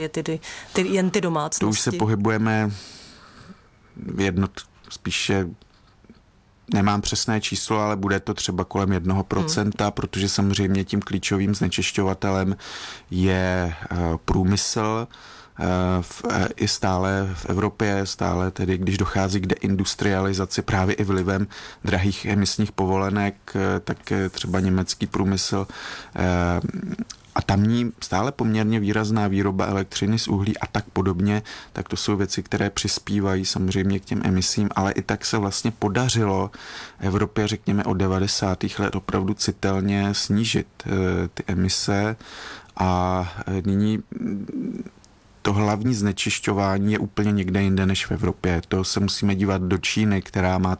jen ty domácnosti. To už se pohybujeme spíše nemám přesné číslo, ale bude to třeba kolem 1%, protože samozřejmě tím klíčovým znečišťovatelem je průmysl. I stále v Evropě, stále tedy, když dochází k deindustrializaci právě i vlivem drahých emisních povolenek, tak třeba německý průmysl a tamní stále poměrně výrazná výroba elektřiny z uhlí a tak podobně, tak to jsou věci, které přispívají samozřejmě k těm emisím, ale i tak se vlastně podařilo Evropě, řekněme, od 90. let opravdu citelně snížit ty emise a nyní to hlavní znečišťování je úplně někde jinde než v Evropě. To se musíme dívat do Číny, která má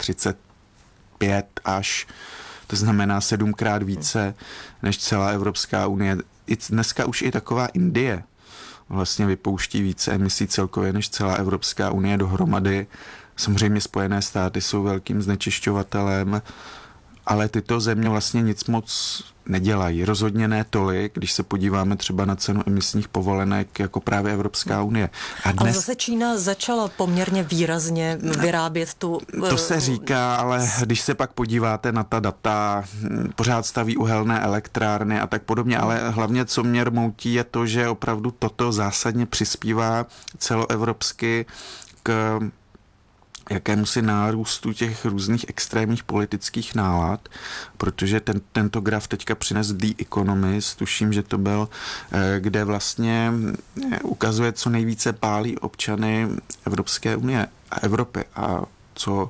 35 až, to znamená 7krát více než celá Evropská unie. Dneska už i taková Indie vlastně vypouští více emisí celkově než celá Evropská unie dohromady. Samozřejmě Spojené státy jsou velkým znečišťovatelem, ale tyto země vlastně nic moc nedělají. Rozhodně ne tolik, když se podíváme třeba na cenu emisních povolenek jako právě Evropská unie. Ale zase Čína začala poměrně výrazně vyrábět tu... To se říká, ale když se pak podíváte na ta data, pořád staví uhelné elektrárny a tak podobně, ale hlavně co mě rmoutí je to, že opravdu toto zásadně přispívá celoevropsky k jakémusi nárůstu těch různých extrémních politických nálad, protože tento graf teďka přines The Economist, tuším, že to byl, kde vlastně ukazuje, co nejvíce pálí občany Evropské unie a Evropy a co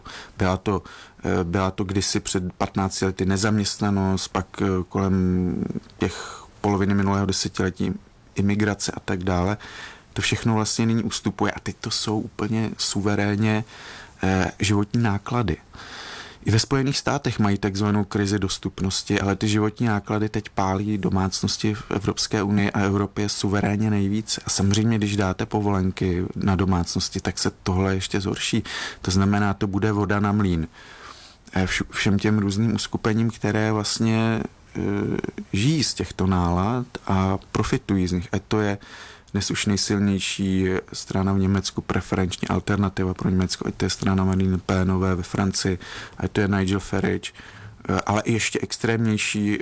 byla to kdysi před 15 lety nezaměstnanost, pak kolem těch poloviny minulého desetiletí imigrace a tak dále. To všechno vlastně nyní ustupuje a teď to jsou úplně suverénně životní náklady. I ve Spojených státech mají takzvanou krizi dostupnosti, ale ty životní náklady teď pálí domácnosti v Evropské unii a Evropě suverénně nejvíc. A samozřejmě, když dáte povolenky na domácnosti, tak se tohle ještě zhorší. To znamená, to bude voda na mlýn. Všem těm různým uskupením, které vlastně žijí z těchto nálad a profitují z nich. A to je dnes už nejsilnější strana v Německu, preferenční alternativa pro Německo, a to je strana Marine Le Penové ve Francii, a to je Nigel Farage, ale i ještě extrémnější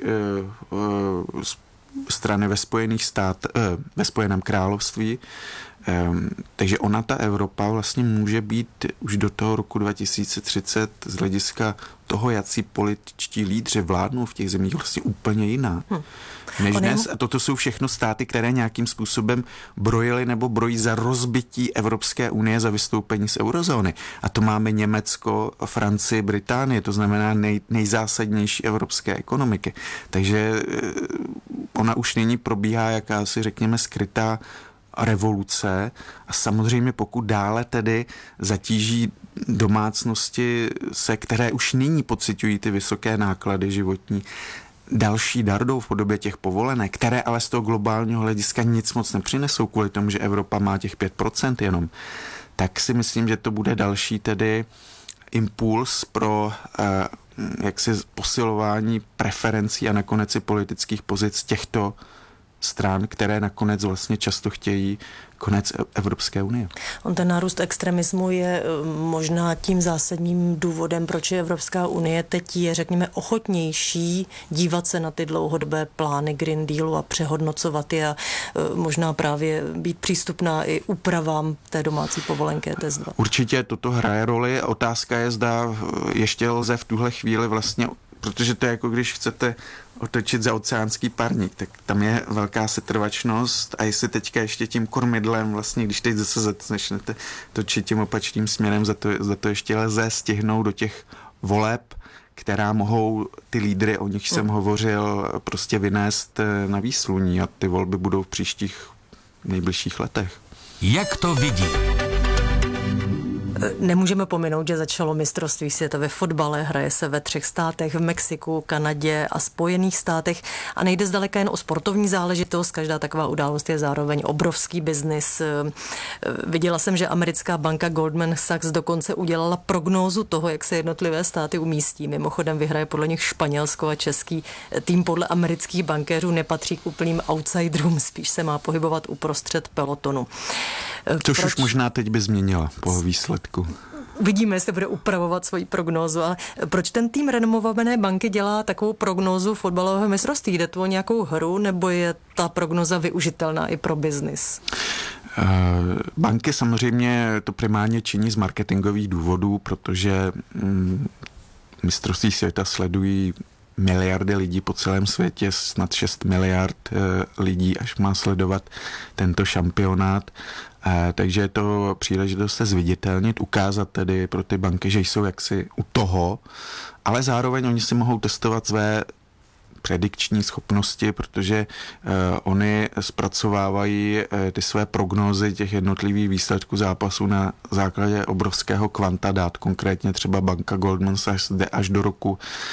strany ve Spojeném království. Takže ona, ta Evropa, vlastně může být už do toho roku 2030 z hlediska toho, jací političtí lídři vládnou v těch zemích, vlastně úplně jiná než dnes. A toto jsou všechno státy, které nějakým způsobem brojily nebo brojí za rozbití Evropské unie, za vystoupení z eurozóny. A to máme Německo, Francii, Británii, to znamená nejzásadnější evropské ekonomiky. Takže ona už nyní probíhá jakási, řekněme, skrytá revoluce a samozřejmě pokud dále tedy zatíží domácnosti, které už nyní pociťují ty vysoké náklady životní, další dardou v podobě těch povolenek, které ale z toho globálního hlediska nic moc nepřinesou kvůli tomu, že Evropa má těch 5% jenom, tak si myslím, že to bude další tedy impuls pro jaksi posilování preferencí a nakonec i politických pozic těchto stran, které nakonec vlastně často chtějí konec Evropské unie. Ten nárůst extremismu je možná tím zásadním důvodem, proč je Evropská unie teď je, řekněme, ochotnější dívat se na ty dlouhodobé plány Green Dealu a přehodnocovat je a možná právě být přístupná i úpravám té domácí povolenky ETS2. Určitě toto hraje roli. Otázka je, zda ještě lze v tuhle chvíli vlastně, protože to je jako když chcete otočit za oceánský parník, tak tam je velká setrvačnost a jestli teďka ještě tím kormidlem vlastně, když teď zase začnete točit tím opačným směrem, za to ještě lze stihnout do těch voleb, která mohou ty lídry, o nich jsem hovořil, prostě vynést na výsluní a ty volby budou v příštích nejbližších letech. Jak to vidí? Nemůžeme pominout, že začalo mistrovství světa ve fotbale, hraje se ve 3 státech, v Mexiku, Kanadě a Spojených státech a nejde zdaleka jen o sportovní záležitost, každá taková událost je zároveň obrovský biznis. Viděla jsem, že americká banka Goldman Sachs dokonce udělala prognózu toho, jak se jednotlivé státy umístí. Mimochodem vyhraje podle nich Španělsko a český tým podle amerických bankéřů nepatří k úplným outsiderům, spíš se má pohybovat uprostřed pelotonu. Což už možná teď by změnila po výsledku. Uvidíme, jestli bude upravovat svoji prognózu. Ale proč ten tým renomované banky dělá takovou prognózu fotbalového mistrovství? Jde to o nějakou hru, nebo je ta prognóza využitelná i pro biznis? Banky samozřejmě to primárně činí z marketingových důvodů, protože mistrovství světa sledují miliardy lidí po celém světě, snad 6 miliard lidí, až má sledovat tento šampionát. Takže je to příležitost se zviditelnit, ukázat tedy pro ty banky, že jsou jaksi u toho, ale zároveň oni si mohou testovat své predikční schopnosti, protože oni zpracovávají ty své prognózy těch jednotlivých výsledků zápasů na základě obrovského kvanta dat. Konkrétně třeba banka Goldman Sachs jde až do roku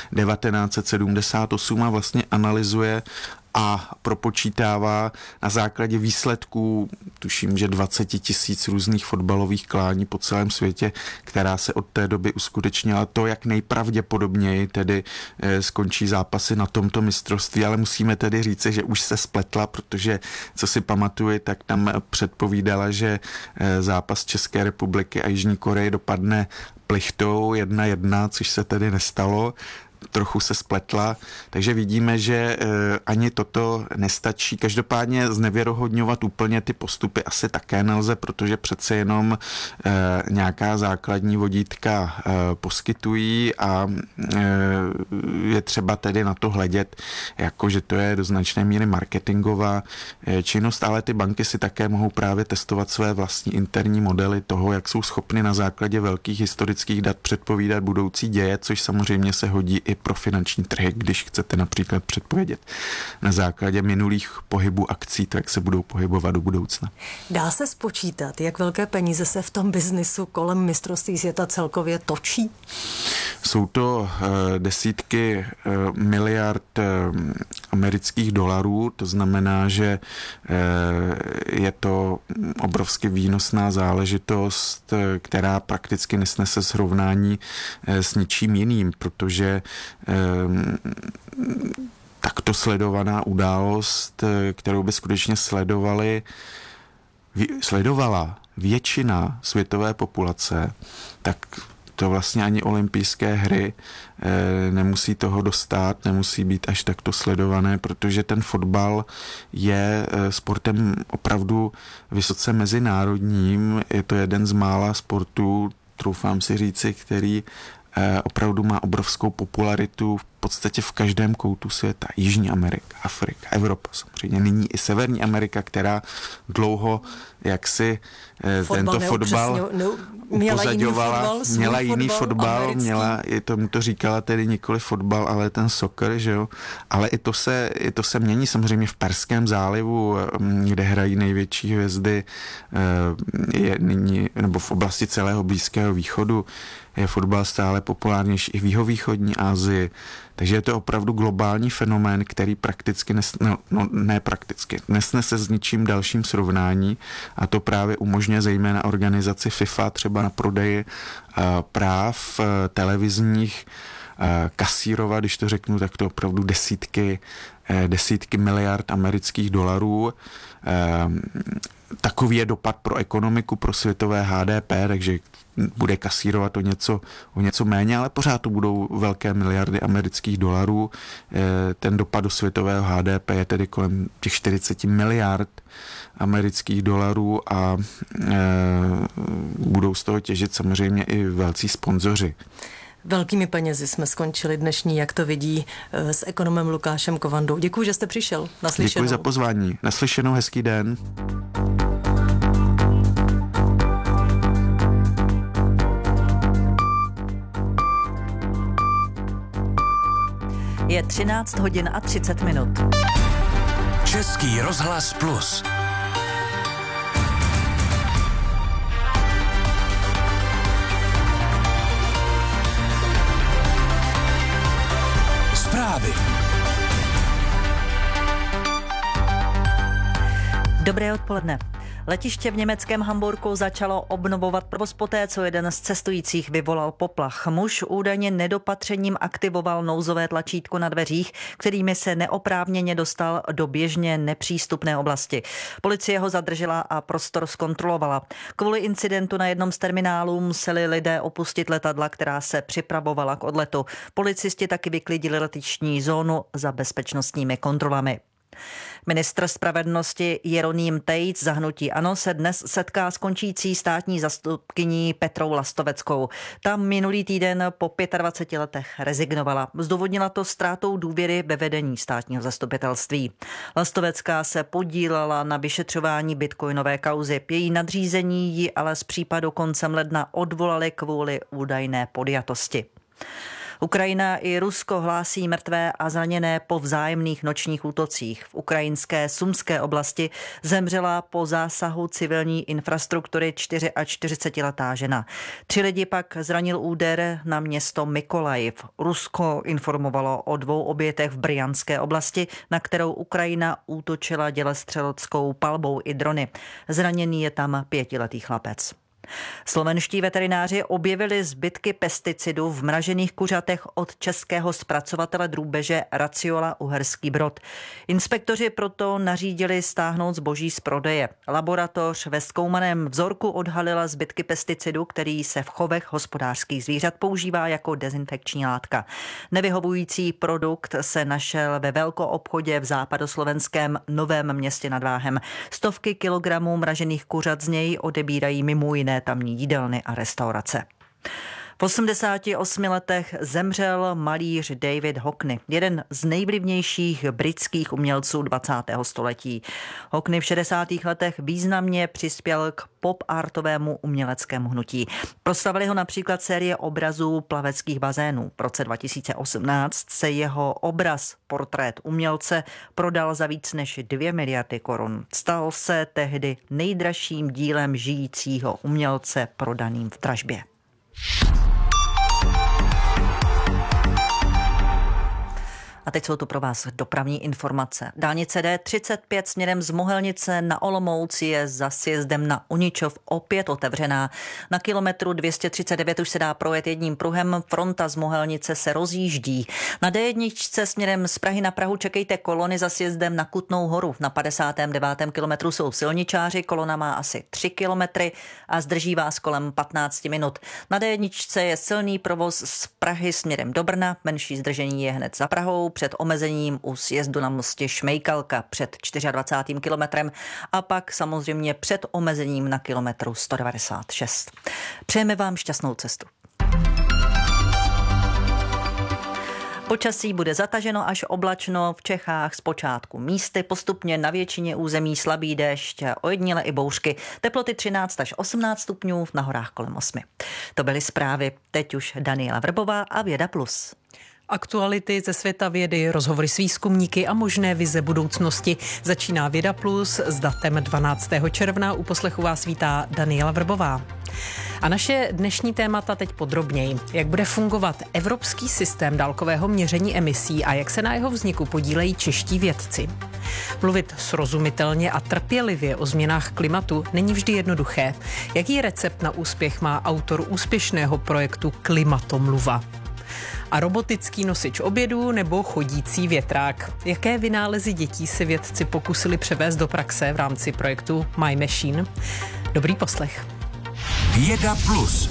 1978 a vlastně analyzuje a propočítává na základě výsledků, tuším, že 20 000 různých fotbalových klání po celém světě, která se od té doby uskutečnila, to, jak nejpravděpodobněji tedy skončí zápasy na tomto mistrovství, ale musíme tedy říci, že už se spletla, protože, co si pamatuju, tak tam předpovídala, že zápas České republiky a Jižní Koreje dopadne plichtou 1-1, což se tedy nestalo. Trochu se spletla, takže vidíme, že ani toto nestačí. Každopádně znevěrohodňovat úplně ty postupy asi také nelze, protože přece jenom nějaká základní vodítka poskytují a je třeba tedy na to hledět, jako že to je do značné míry marketingová činnost, ale ty banky si také mohou právě testovat své vlastní interní modely toho, jak jsou schopny na základě velkých historických dat předpovídat budoucí děje, což samozřejmě se hodí i pro finanční trhy, když chcete například předpovědět na základě minulých pohybů akcí, tak se budou pohybovat do budoucna. Dá se spočítat, jak velké peníze se v tom biznisu kolem mistrovství světa celkově točí? Jsou to desítky miliard amerických dolarů, to znamená, že je to obrovsky výnosná záležitost, která prakticky nesnese srovnání s ničím jiným, protože takto sledovaná událost, kterou by skutečně sledovala většina světové populace, tak to vlastně ani olympijské hry nemusí toho dostat, nemusí být až takto sledované, protože ten fotbal je sportem opravdu vysoce mezinárodním. Je to jeden z mála sportů, troufám si říci, který opravdu má obrovskou popularitu v podstatě v každém koutu světa. Jižní Amerika, Afrika, Evropa samozřejmě, nyní i Severní Amerika, která dlouho jaksi tento fotbal upozaďovala, měla jiný fotbal, tomu to říkala tedy nikoli fotbal, ale ten soccer, že jo. Ale i to se mění samozřejmě v Perském zálivu, kde hrají největší hvězdy, je nyní, nebo v oblasti celého Blízkého východu, je fotbal stále populárnější i v jihovýchodní Asii. Takže je to opravdu globální fenomén, který prakticky nesnese s ničím dalším srovnání, a to právě umožňuje zejména organizaci FIFA třeba na prodeji práv televizních kasírovat, když to řeknu, tak to opravdu desítky miliard amerických dolarů. Takový je dopad pro ekonomiku, pro světové HDP, takže bude kasírovat o něco méně, ale pořád to budou velké miliardy amerických dolarů. Ten dopad do světového HDP je tedy kolem těch 40 miliard amerických dolarů a budou z toho těžit samozřejmě i velcí sponzoři. Velkými penězi jsme skončili dnešní, jak to vidí, s ekonomem Lukášem Kovandou. Děkuji, že jste přišel. Naslyšenou. Děkuji za pozvání. Naslyšenou, hezký den. Je 13 hodin a 30 minut. Český rozhlas Plus. Dobré odpoledne. Letiště v německém Hamburku začalo obnovovat provoz poté, co jeden z cestujících vyvolal poplach. Muž údajně nedopatřením aktivoval nouzové tlačítko na dveřích, kterými se neoprávněně dostal do běžně nepřístupné oblasti. Policie ho zadržela a prostor zkontrolovala. Kvůli incidentu na jednom z terminálů museli lidé opustit letadla, která se připravovala k odletu. Policisti taky vyklidili letištní zónu za bezpečnostními kontrolami. Ministr spravedlnosti Jeroným Tejc za hnutí ANO se dnes setká s končící státní zástupkyní Petrou Lastoveckou. Ta minulý týden po 25 letech rezignovala. Zdůvodnila to ztrátou důvěry ve vedení státního zastupitelství. Lastovecká se podílela na vyšetřování bitcoinové kauzy. Její nadřízení ji ale z případu koncem ledna odvolali kvůli údajné podjatosti. Ukrajina i Rusko hlásí mrtvé a zraněné po vzájemných nočních útocích. V ukrajinské Sumské oblasti zemřela po zásahu civilní infrastruktury 44letá žena. 3 lidi pak zranil úder na město Mykolajiv. Rusko informovalo o 2 obětech v Bryanské oblasti, na kterou Ukrajina útočila dělostřeleckou palbou i drony. Zraněný je tam 5letý chlapec. Slovenští veterináři objevili zbytky pesticidů v mražených kuřatech od českého zpracovatele drůbeže Raciola Uherský Brod. Inspektoři proto nařídili stáhnout zboží z prodeje. Laboratoř ve zkoumaném vzorku odhalila zbytky pesticidů, který se v chovech hospodářských zvířat používá jako dezinfekční látka. Nevyhovující produkt se našel ve velkoobchodě v západoslovenském Novém Městě nad Váhem. Stovky kilogramů mražených kuřat z něj odebírají mimo jiné tamní jídelny a restaurace. V 88 letech zemřel malíř David Hockney, jeden z nejvlivnějších britských umělců 20. století. Hockney v 60. letech významně přispěl k pop-artovému uměleckému hnutí. Proslavili ho například série obrazů plaveckých bazénů. V roce 2018 se jeho obraz Portrét umělce prodal za víc než 2 miliardy korun. Stal se tehdy nejdražším dílem žijícího umělce prodaným v dražbě. A teď jsou tu pro vás dopravní informace. Dálnice D35 směrem z Mohelnice na Olomouc je za sjezdem na Uničov opět otevřená. Na kilometru 239 už se dá projet jedním pruhem, fronta z Mohelnice se rozjíždí. Na D1 směrem z Prahy na Prahu čekejte kolony za sjezdem na Kutnou Horu. Na 59. kilometru jsou silničáři, kolona má asi 3 kilometry a zdrží vás kolem 15 minut. Na D1 je silný provoz z Prahy směrem do Brna, menší zdržení je hned za Prahou, před omezením u sjezdu na mostě Šmejkalka před 24. kilometrem a pak samozřejmě před omezením na kilometru 196. Přejeme vám šťastnou cestu. Počasí bude zataženo až oblačno, v Čechách zpočátku místy, postupně na většině území slabý déšť, ojediněle i bouřky. Teploty 13 až 18 stupňů, na horách kolem 8. To byly zprávy, teď už Daniela Vrbová a Věda Plus. Aktuality ze světa vědy, rozhovory s výzkumníky a možné vize budoucnosti. Začíná Věda Plus s datem 12. června. U poslechu vás vítá Daniela Vrbová. A naše dnešní témata teď podrobněji. Jak bude fungovat evropský systém dálkového měření emisí a jak se na jeho vzniku podílejí čeští vědci. Mluvit srozumitelně a trpělivě o změnách klimatu není vždy jednoduché. Jaký recept na úspěch má autor úspěšného projektu Klimatomluva? A robotický nosič obědů nebo chodící větrák. Jaké vynálezy dětí se vědci pokusili převést do praxe v rámci projektu My Machine? Dobrý poslech. Věda Plus.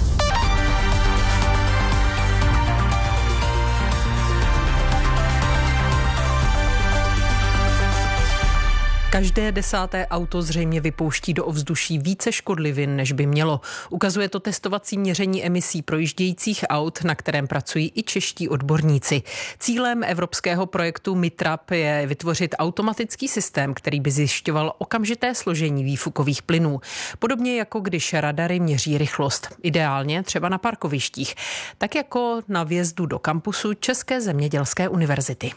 Každé 10. auto zřejmě vypouští do ovzduší více škodlivin, než by mělo. Ukazuje to testovací měření emisí projíždějících aut, na kterém pracují i čeští odborníci. Cílem evropského projektu MITRAP je vytvořit automatický systém, který by zjišťoval okamžité složení výfukových plynů. Podobně jako když radary měří rychlost. Ideálně třeba na parkovištích. Tak jako na vjezdu do kampusu České zemědělské univerzity.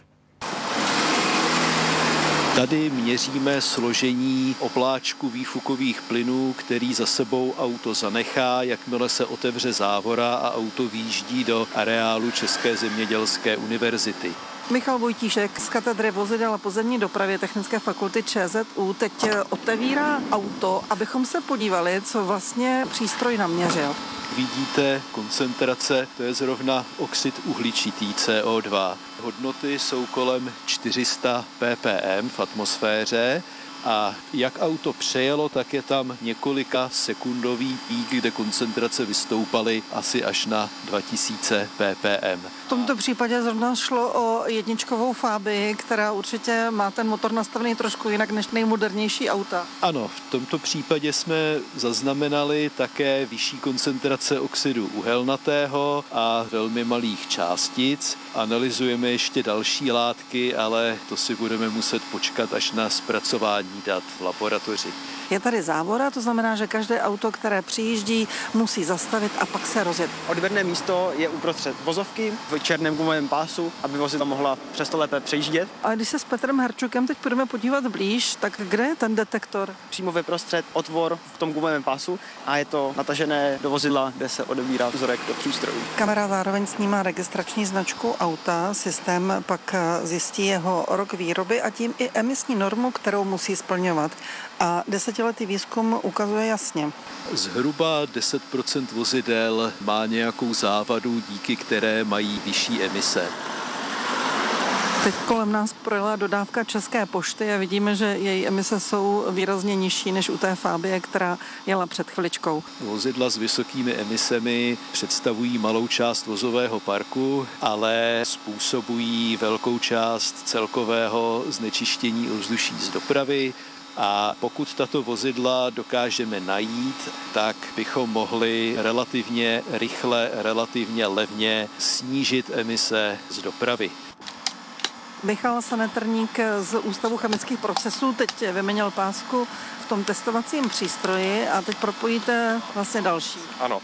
Tady měříme složení opláčku výfukových plynů, který za sebou auto zanechá, jakmile se otevře závora a auto výjíždí do areálu České zemědělské univerzity. Michal Vojtíšek z katedry vozidel a pozemní dopravy Technické fakulty ČZU teď otevírá auto, abychom se podívali, co vlastně přístroj naměřil. Vidíte koncentrace, to je zrovna oxid uhličitý CO2. Hodnoty jsou kolem 400 ppm v atmosféře a jak auto přejelo, tak je tam několika sekundový pík, kde koncentrace vystoupaly asi až na 2000 ppm. V tomto případě zrovna šlo o jedničkovou Fabii, která určitě má ten motor nastavený trošku jinak než nejmodernější auta. Ano, v tomto případě jsme zaznamenali také vyšší koncentrace oxidu uhelnatého a velmi malých částic. Analyzujeme ještě další látky, ale to si budeme muset počkat až na zpracování dat v laboratoři. Je tady závora, to znamená, že každé auto, které přijíždí, musí zastavit a pak se rozjet. Odběrné místo je uprostřed vozovky v černém gumovém pásu, aby vozidlo mohla přesto lépe přejíždět. A když se s Petrem Herčukem teď budeme podívat blíž, tak kde je ten detektor? Přímo ve prostřed otvor v tom gumovém pásu a je to natažené do vozidla, kde se odebírá vzorek do přístrojů. Kamera zároveň snímá registrační značku auta, systém pak zjistí jeho rok výroby a tím i emisní normu, kterou musí splňovat. A desetiletý výzkum ukazuje jasně. Zhruba 10% vozidel má nějakou závadu, díky které mají vyšší emise. Teď kolem nás projela dodávka České pošty a vidíme, že její emise jsou výrazně nižší než u té Fabie, která jela před chviličkou. Vozidla s vysokými emisemi představují malou část vozového parku, ale způsobují velkou část celkového znečištění ovzduší z dopravy. A pokud tato vozidla dokážeme najít, tak bychom mohli relativně rychle, relativně levně snížit emise z dopravy. Michal Sanetrník z Ústavu chemických procesů teď vyměnil pásku v tom testovacím přístroji a teď propojíte vlastně další. Ano.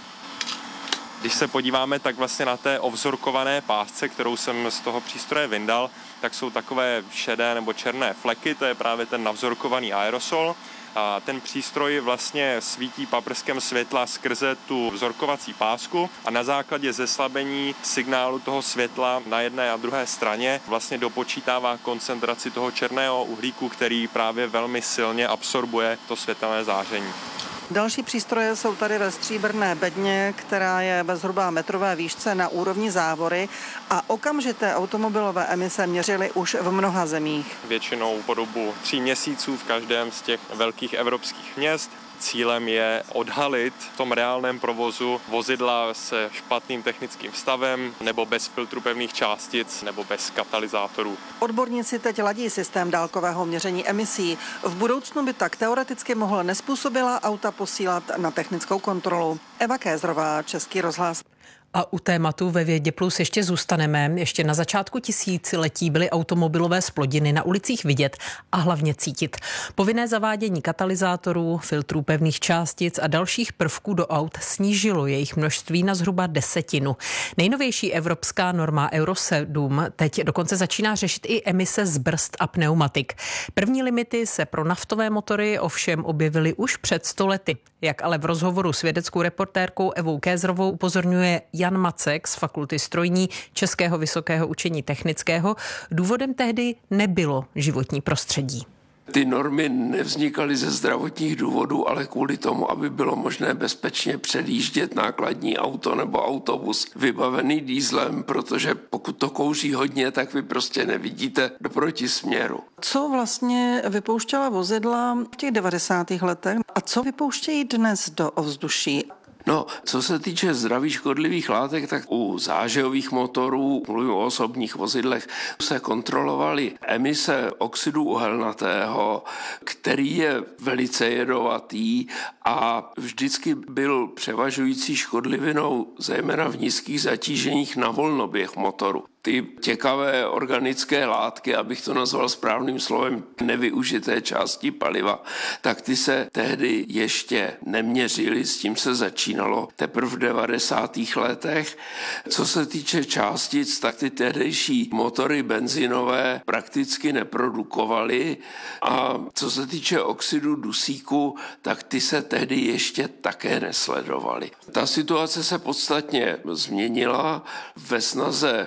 Když se podíváme, tak vlastně na té ovzorkované pásce, kterou jsem z toho přístroje vyndal, tak jsou takové šedé nebo černé fleky, to je právě ten navzorkovaný aerosol. A ten přístroj vlastně svítí paprskem světla skrze tu vzorkovací pásku a na základě zeslabení signálu toho světla na jedné a druhé straně vlastně dopočítává koncentraci toho černého uhlíku, který právě velmi silně absorbuje to světelné záření. Další přístroje jsou tady ve stříbrné bedně, která je ve zhruba metrové výšce na úrovni závory a okamžité automobilové emise měřily už v mnoha zemích. Většinou po dobu 3 měsíců v každém z těch velkých evropských měst. Cílem je odhalit v tom reálném provozu vozidla se špatným technickým stavem nebo bez filtru pevných částic nebo bez katalyzátorů. Odborníci teď ladí systém dálkového měření emisí. V budoucnu by tak teoreticky mohl nezpůsobilá auta posílat na technickou kontrolu. Eva Kézrová, Český rozhlas. A u tématu ve Vědě Plus ještě zůstaneme. Ještě na začátku tisíciletí byly automobilové zplodiny na ulicích vidět a hlavně cítit. Povinné zavádění katalyzátorů, filtrů pevných částic a dalších prvků do aut snížilo jejich množství na zhruba 10. Nejnovější evropská norma Euro 7 teď dokonce začíná řešit i emise z brzd a pneumatik. První limity se pro naftové motory ovšem objevily už před 100 lety. Jak ale v rozhovoru s vědeckou reportérkou Evou Kézrovou upozorňuje Jan Macek z Fakulty strojní Českého vysokého učení technického, důvodem tehdy nebylo životní prostředí. Ty normy nevznikaly ze zdravotních důvodů, ale kvůli tomu, aby bylo možné bezpečně předjíždět nákladní auto nebo autobus vybavený dieselem, protože pokud to kouří hodně, tak vy prostě nevidíte do protisměru. Co vlastně vypouštěla vozidla v těch 90. letech a co vypouštějí dnes do ovzduší? No, co se týče zdraví škodlivých látek, tak u zážehových motorů, mluvím o osobních vozidlech, se kontrolovaly emise oxidu uhelnatého, který je velice jedovatý a vždycky byl převažující škodlivinou, zejména v nízkých zatíženích na volnoběh motoru. Ty těkavé organické látky, abych to nazval správným slovem, nevyužité části paliva, tak ty se tehdy ještě neměřily, s tím se začínalo teprve v 90. letech. Co se týče částic, tak ty tehdejší motory benzinové prakticky neprodukovaly a co se týče oxidu dusíku, tak ty se tehdy ještě také nesledovaly. Ta situace se podstatně změnila ve snaze mít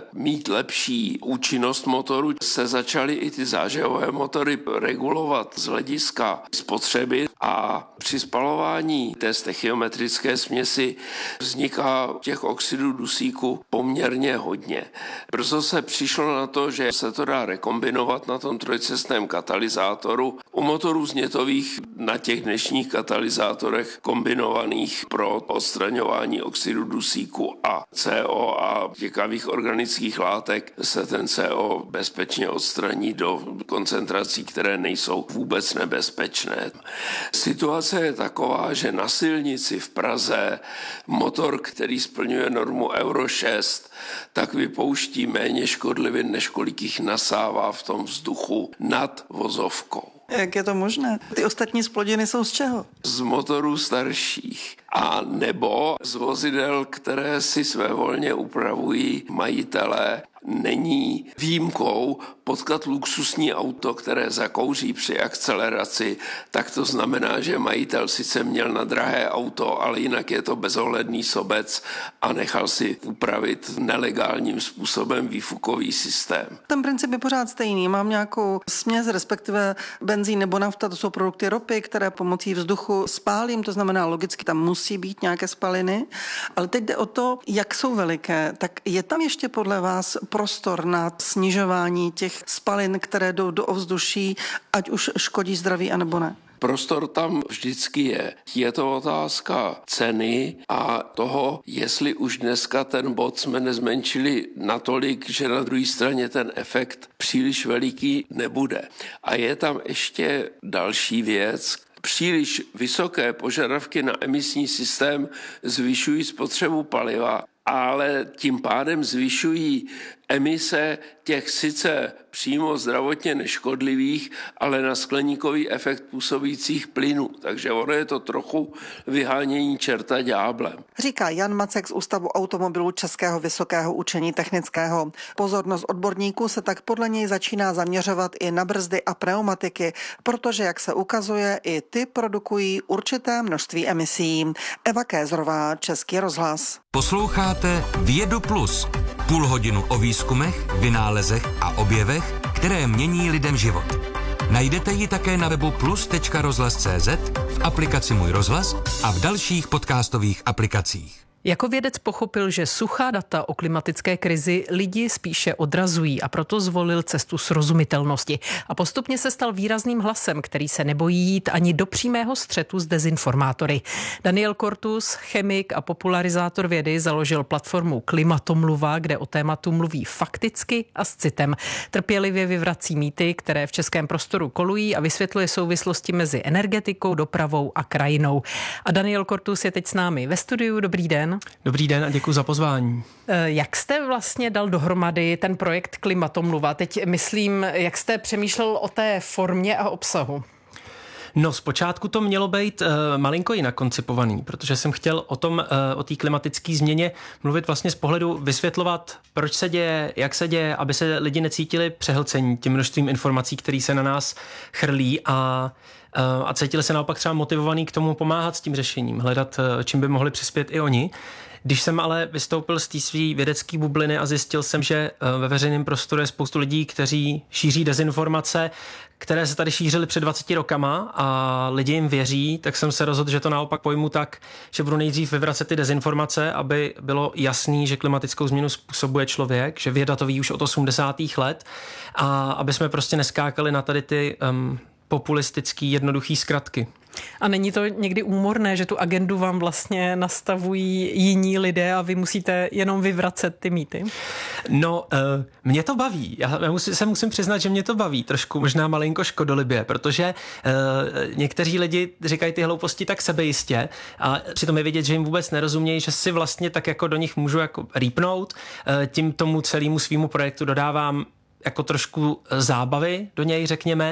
mít lepší účinnost motoru, se začaly i ty zážehové motory regulovat z hlediska spotřeby a při spalování té stechiometrické směsi vzniká těch oxidů dusíku poměrně hodně. Brzo se přišlo na to, že se to dá rekombinovat na tom trojcestném katalyzátoru. U motorů znětových na těch dnešních katalyzátorech kombinovaných pro odstraňování oxidu dusíku a CO a těkavých organických látek se ten CO bezpečně odstraní do koncentrací, které nejsou vůbec nebezpečné. Situace je taková, že na silnici v Praze motor, který splňuje normu Euro 6, tak vypouští méně škodlivin, než kolik jich nasává v tom vzduchu nad vozovkou. Jak je to možné? Ty ostatní zplodiny jsou z čeho? Z motorů starších. A nebo z vozidel, které si svévolně upravují majitelé. Není výjimkou potkat luxusní auto, které zakouří při akceleraci, tak to znamená, že majitel sice měl na drahé auto, ale jinak je to bezohledný sobec a nechal si upravit nelegálním způsobem výfukový systém. Ten princip je pořád stejný. Mám nějakou směs, respektive benzín nebo nafta, to jsou produkty ropy, které pomocí vzduchu spálím, to znamená logicky tam musí být nějaké spaliny, ale teď jde o to, jak jsou veliké. Tak je tam ještě podle vás prostor na snižování těch spalin, které jdou do ovzduší, ať už škodí zdraví, anebo ne? Prostor tam vždycky je. Je to otázka ceny a toho, jestli už dneska ten bod jsme nezmenšili natolik, že na druhé straně ten efekt příliš veliký nebude. A je tam ještě další věc. Příliš vysoké požadavky na emisní systém zvyšují spotřebu paliva, ale tím pádem zvyšují emise těch sice přímo zdravotně neškodlivých, ale na skleníkový efekt působících plynů. Takže ono je to trochu vyhánění čerta ďáblem. Říká Jan Macek z Ústavu automobilů Českého vysokého učení technického. Pozornost odborníků se tak podle něj začíná zaměřovat i na brzdy a pneumatiky, protože, jak se ukazuje, i ty produkují určité množství emisí. Eva Kézrová, Český rozhlas. Posloucháte Vědu Plus. Půl hodinu o výzkumech, vynálezech a objevech, které mění lidem život. Najdete ji také na webu plus.rozhlas.cz, v aplikaci Můj rozhlas a v dalších podcastových aplikacích. Jako vědec pochopil, že suchá data o klimatické krizi lidi spíše odrazují a proto zvolil cestu srozumitelnosti. A postupně se stal výrazným hlasem, který se nebojí jít ani do přímého střetu s dezinformátory. Daniel Kortus, chemik a popularizátor vědy, založil platformu Klimatomluva, kde o tématu mluví fakticky a s citem. Trpělivě vyvrací mýty, které v českém prostoru kolují a vysvětluje souvislosti mezi energetikou, dopravou a krajinou. A Daniel Kortus je teď s námi ve studiu. Dobrý den. Dobrý den a děkuji za pozvání. Jak jste vlastně dal dohromady ten projekt Klimatomluva? Teď myslím, jak jste přemýšlel o té formě a obsahu? No, zpočátku to mělo být malinko jinak koncipovaný, protože jsem chtěl o té klimatické změně mluvit vlastně z pohledu vysvětlovat, proč se děje, jak se děje, aby se lidi necítili přehlcení tím množstvím informací, které se na nás chrlí a cítili se naopak třeba motivovaný k tomu pomáhat s tím řešením, hledat, čím by mohli přispět i oni. Když jsem ale vystoupil z té své vědecké bubliny a zjistil jsem, že ve veřejném prostoru je spoustu lidí, kteří šíří dezinformace, které se tady šířily před 20 rokama a lidi jim věří, tak jsem se rozhodl, že to naopak pojmu tak, že budu nejdřív vyvracet ty dezinformace, aby bylo jasný, že klimatickou změnu způsobuje člověk, že věda to ví už od 80. let a aby jsme prostě neskákali na tady ty populistický, jednoduchý zkratky. A není to někdy úmorné, že tu agendu vám vlastně nastavují jiní lidé a vy musíte jenom vyvracet ty mýty? No, mě to baví. Já musím přiznat, že mě to baví. Trošku možná malinko škodolibě, protože někteří lidi říkají ty hlouposti tak sebejistě a přitom je vidět, že jim vůbec nerozumějí, že si vlastně tak jako do nich můžu jako rýpnout. Tím tomu celému svýmu projektu dodávám jako trošku zábavy do něj, řekněme.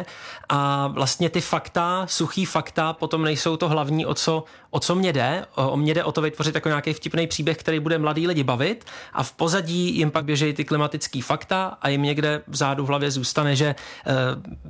A vlastně ty fakta, suchý fakta, potom nejsou to hlavní, o co mě jde. O mě jde o to vytvořit jako nějaký vtipný příběh, který bude mladý lidi bavit a v pozadí jim pak běžejí ty klimatický fakta a jim někde vzadu v hlavě zůstane, že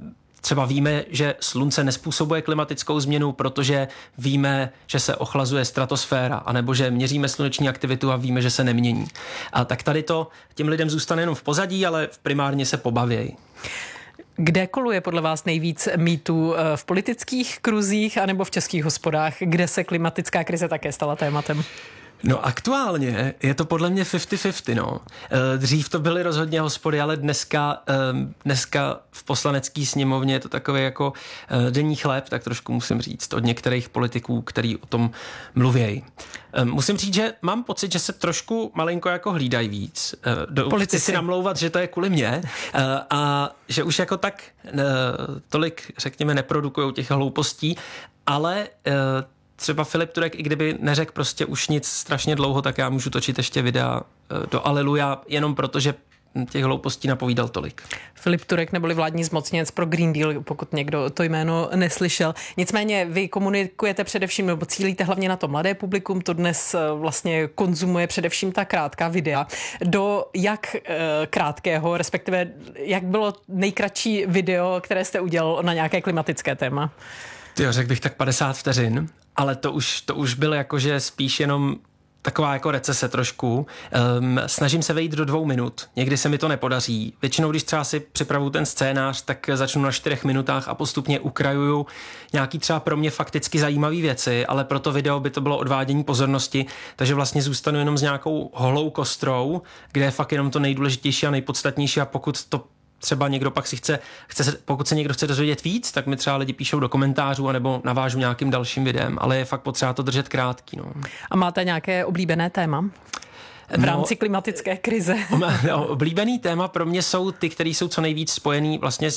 třeba víme, že slunce nespůsobuje klimatickou změnu, protože víme, že se ochlazuje stratosféra, anebo že měříme sluneční aktivitu a víme, že se nemění. A tak tady to těm lidem zůstane jenom v pozadí, ale primárně se pobavějí. Kde koluje podle vás nejvíc mýtů, v politických kruzích anebo v českých hospodách, kde se klimatická krize také stala tématem? No aktuálně je to podle mě 50-50, no. Dřív to byly rozhodně hospody, ale dneska v poslanecké sněmovně je to takový jako denní chléb, tak trošku musím říct, od některých politiků, který o tom mluvějí. Musím říct, že mám pocit, že se trošku malinko jako hlídají víc. Chci si namlouvat, že to je kvůli mně a že už jako tak tolik, řekněme, neprodukujou těch hloupostí, ale třeba Filip Turek, i kdyby neřekl prostě už nic strašně dlouho, tak já můžu točit ještě videa do Aleluja, jenom protože těch hloupostí napovídal tolik. Filip Turek neboli vládní zmocněnec pro Green Deal, pokud někdo to jméno neslyšel. Nicméně vy komunikujete především, nebo cílíte hlavně na to mladé publikum, to dnes vlastně konzumuje především ta krátká videa. Do jak krátkého, respektive jak bylo nejkratší video, které jste udělal na nějaké klimatické téma? Řekl bych tak 50 vteřin, ale to už bylo jakože spíš jenom taková jako recese trošku. Snažím se vejít do 2 minut. Někdy se mi to nepodaří. Většinou, když třeba si připravuju ten scénář, tak začnu na 4 minutách a postupně ukrajuju nějaký třeba pro mě fakticky zajímavé věci, ale pro to video by to bylo odvádění pozornosti, takže vlastně zůstanu jenom s nějakou holou kostrou, kde je fakt jenom to nejdůležitější a nejpodstatnější, a pokud to třeba někdo pak pokud se někdo chce dozvědět víc, tak mi třeba lidi píšou do komentářů anebo navážu nějakým dalším videem, ale je fakt potřeba to držet krátký. No. A máte nějaké oblíbené téma v rámci klimatické krize? Oblíbený téma pro mě jsou ty, které jsou co nejvíc spojený vlastně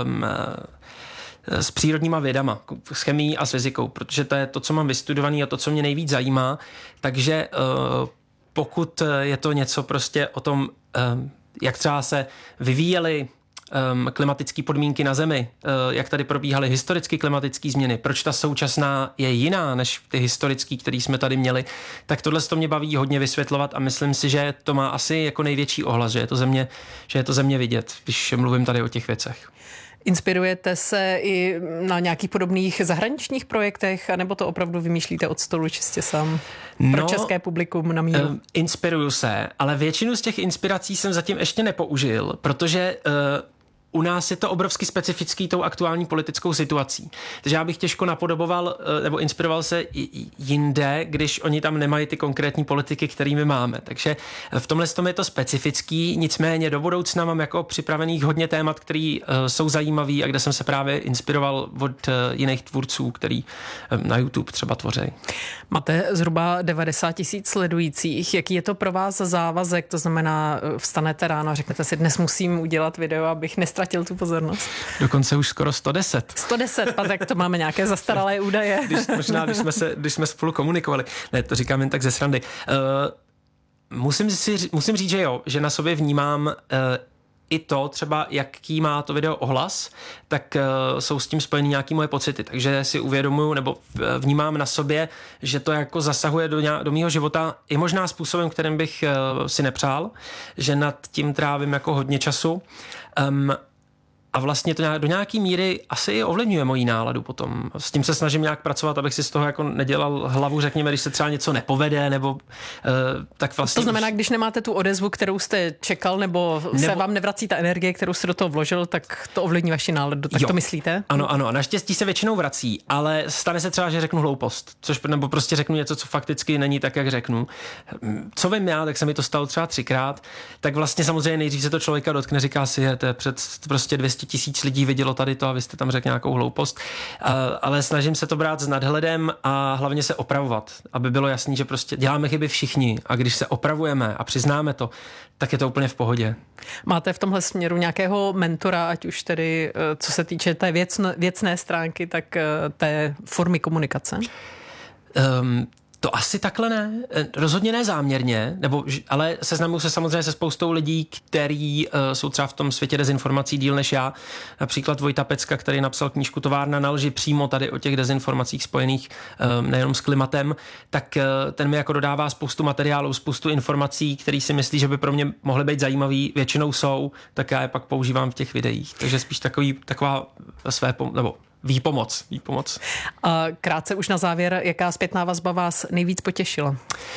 s přírodníma vědama, s chemií a s fyzikou, protože to je to, co mám vystudovaný a to, co mě nejvíc zajímá, takže pokud je to něco prostě o tom, jak třeba se vyvíjely klimatické podmínky na Zemi, jak tady probíhaly historicky klimatické změny, proč ta současná je jiná než ty historické, které jsme tady měli, tak tohle to mě baví hodně vysvětlovat a myslím si, že to má asi jako největší ohlas, že je to země vidět, když mluvím tady o těch věcech. Inspirujete se i na nějakých podobných zahraničních projektech, anebo to opravdu vymýšlíte od stolu čistě sám? Pro české publikum na míru? Inspiruju se, ale většinu z těch inspirací jsem zatím ještě nepoužil, protože u nás je to obrovsky specifický tou aktuální politickou situací. Takže já bych těžko napodoboval nebo inspiroval se jinde, když oni tam nemají ty konkrétní politiky, kterými máme. Takže v tomhle tom je to specifický, nicméně do budoucna mám jako připravených hodně témat, které jsou zajímavý a kde jsem se právě inspiroval od jiných tvůrců, který na YouTube třeba tvoří. Máte zhruba 90 000 sledujících. Jaký je to pro vás závazek? To znamená, vstanete ráno a řeknete si, dnes musím udělat video, abych nestratil tu pozornost. Dokonce už skoro 110. 110, a tak to máme nějaké zastaralé údaje. Když jsme spolu komunikovali. Ne, to říkám jen tak ze srandy. Musím říct, že jo, že na sobě vnímám i to třeba, jaký má to video ohlas, tak jsou s tím spojeny nějaké moje pocity. Takže si uvědomuju nebo vnímám na sobě, že to jako zasahuje do mýho života i možná způsobem, kterým bych si nepřál, že nad tím trávím jako hodně času. A vlastně to do nějaký míry asi i ovlivňuje moji náladu potom. S tím se snažím nějak pracovat, abych si z toho jako nedělal hlavu, řekněme, když se třeba něco nepovede, nebo tak vlastně... To znamená, když nemáte tu odezvu, kterou jste čekal, nebo se vám nevrací ta energie, kterou jste do toho vložil, tak to ovlivní vaši náladu. Tak jo. To myslíte? Ano. A naštěstí se většinou vrací, ale stane se třeba, že řeknu hloupost, nebo prostě řeknu něco, co fakticky není tak, jak řeknu. Co vím já, tak se mi to stalo třeba 3krát, tak vlastně samozřejmě nejdřív se to člověka dotkne, říká si, to je před prostě 200 000 lidí vidělo tady to a vy jste tam řekl nějakou hloupost, ale snažím se to brát s nadhledem a hlavně se opravovat, aby bylo jasný, že prostě děláme chyby všichni a když se opravujeme a přiznáme to, tak je to úplně v pohodě. Máte v tomhle směru nějakého mentora, ať už tedy co se týče té věcné stránky, tak té formy komunikace? To asi takhle ne. Rozhodně ne záměrně, ale seznamuju se samozřejmě se spoustou lidí, kteří jsou třeba v tom světě dezinformací díl než já. Například Vojta Pecka, který napsal knížku Továrna na lži přímo tady o těch dezinformacích spojených nejenom s klimatem, tak ten mi jako dodává spoustu materiálů, spoustu informací, který si myslí, že by pro mě mohly být zajímavý, většinou jsou, tak já je pak používám v těch videích. Takže spíš taková výpomoc. A krátce už na závěr, jaká zpětná vazba vás nejvíc potěšila?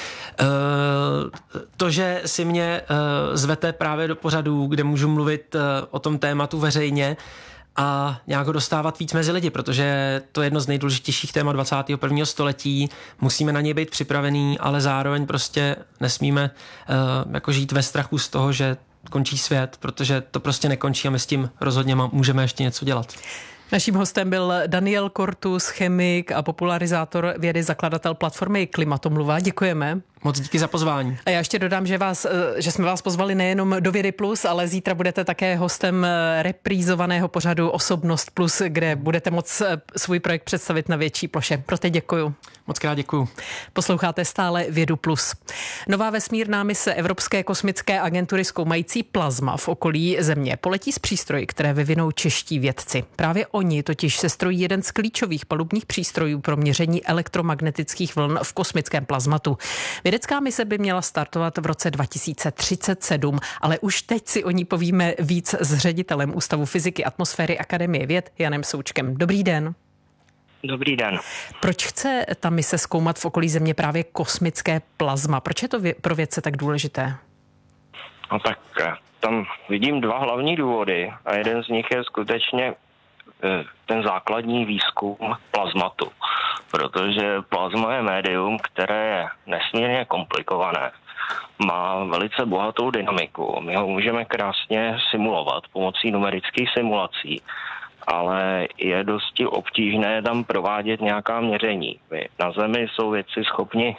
To, že si mě zvete právě do pořadů, kde můžu mluvit o tom tématu veřejně a nějak ho dostávat víc mezi lidi, protože to je jedno z nejdůležitějších témat 21. století. Musíme na něj být připravený, ale zároveň prostě nesmíme jako žít ve strachu z toho, že končí svět, protože to prostě nekončí a my s tím rozhodně můžeme ještě něco dělat. Naším hostem byl Daniel Kortus, chemik a popularizátor vědy, zakladatel platformy Klimatomluva. Děkujeme. Moc díky za pozvání. A já ještě dodám, že jsme vás pozvali nejenom do Vědy Plus, ale zítra budete také hostem reprízovaného pořadu Osobnost Plus, kde budete moct svůj projekt představit na větší ploše. Proto děkuju. Moc krát děkuju. Posloucháte stále Vědu Plus. Nová vesmírná mise Evropské kosmické agentury zkoumající plazma v okolí Země poletí s přístroji, které vyvinou čeští vědci. Právě oni totiž sestrojí jeden z klíčových palubních přístrojů pro měření elektromagnetických vln v kosmickém plazmatu. Vědecká mise by měla startovat v roce 2037, ale už teď si o ní povíme víc s ředitelem Ústavu fyziky atmosféry Akademie věd Janem Součkem. Dobrý den. Dobrý den. Proč chce ta mise zkoumat v okolí Země právě kosmické plazma? Proč je to pro vědce tak důležité? No tak tam vidím dva hlavní důvody a jeden z nich je skutečně ten základní výzkum plazmatu, protože plazma je médium, které je nesmírně komplikované, má velice bohatou dynamiku, my ho můžeme krásně simulovat pomocí numerických simulací, ale je dosti obtížné tam provádět nějaká měření. Na Zemi jsou vědci schopni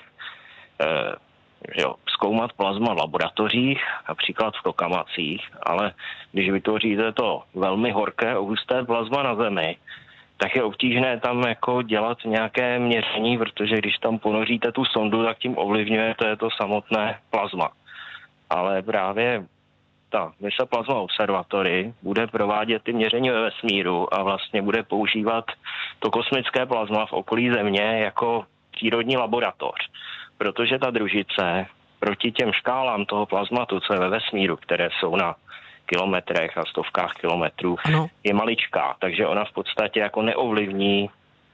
zkoumat plazma v laboratořích, například v tokamacích, ale když vytvoříte to velmi horké a husté plazma na Zemi, tak je obtížné tam jako dělat nějaké měření, protože když tam ponoříte tu sondu, tak tím ovlivňujete to samotné plazma. Ale právě ta mise Plasma Observatory bude provádět ty měření ve vesmíru a vlastně bude používat to kosmické plazma v okolí Země jako přírodní laboratoř. Protože ta družice proti těm škálám toho plazmatu, co je ve vesmíru, které jsou na kilometrech a stovkách kilometrů, je maličká, takže ona v podstatě jako neovlivní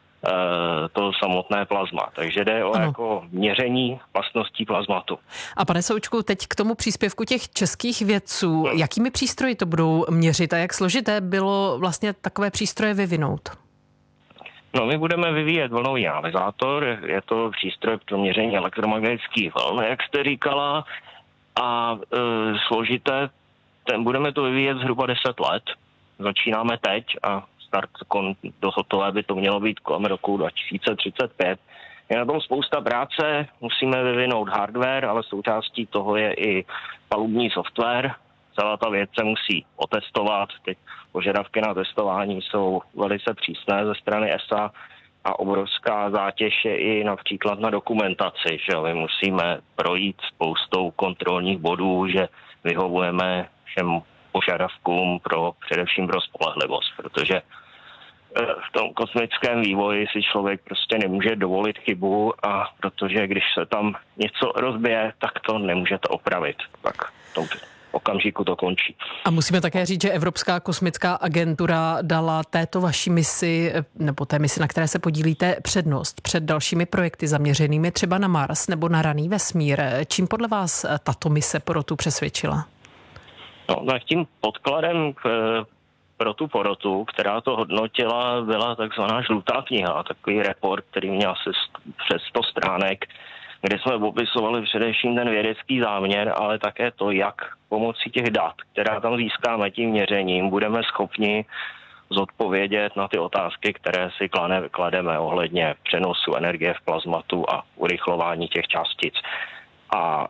to samotné plazma. Takže jde o jako měření vlastností plazmatu. A pane Součku, teď k tomu příspěvku těch českých vědců, jakými přístroji to budou měřit a jak složité bylo vlastně takové přístroje vyvinout? No, my budeme vyvíjet vlnový analyzátor, je to přístroj pro měření elektromagnetických vln, jak jste říkala, a složité, budeme to vyvíjet zhruba 10 let. Začínáme teď a start do hotové by to mělo být kolem roku 2035. Je na tom spousta práce, musíme vyvinout hardware, ale součástí toho je i palubní software. Celá ta věc se musí otestovat, ty požadavky na testování jsou velice přísné ze strany ESA a obrovská zátěž je i například na dokumentaci, že my musíme projít spoustou kontrolních bodů, že vyhovujeme všem požadavkům především pro spolehlivost, protože v tom kosmickém vývoji si člověk prostě nemůže dovolit chybu a protože když se tam něco rozbije, tak to nemůžete opravit. Tak v tom okamžiku to končí. A musíme také říct, že Evropská kosmická agentura dala této vaší misi, nebo té misi, na které se podílíte, přednost před dalšími projekty zaměřenými třeba na Mars nebo na raný vesmír. Čím podle vás tato mise porotu přesvědčila? No, tak tím podkladem pro tu porotu, která to hodnotila, byla takzvaná žlutá kniha, takový report, který měl asi přes 100 stránek, kde jsme popisovali především ten vědecký záměr, ale také to, jak pomocí těch dat, která tam získáme tím měřením, budeme schopni zodpovědět na ty otázky, které si klademe ohledně přenosu energie v plazmatu a urychlování těch částic. A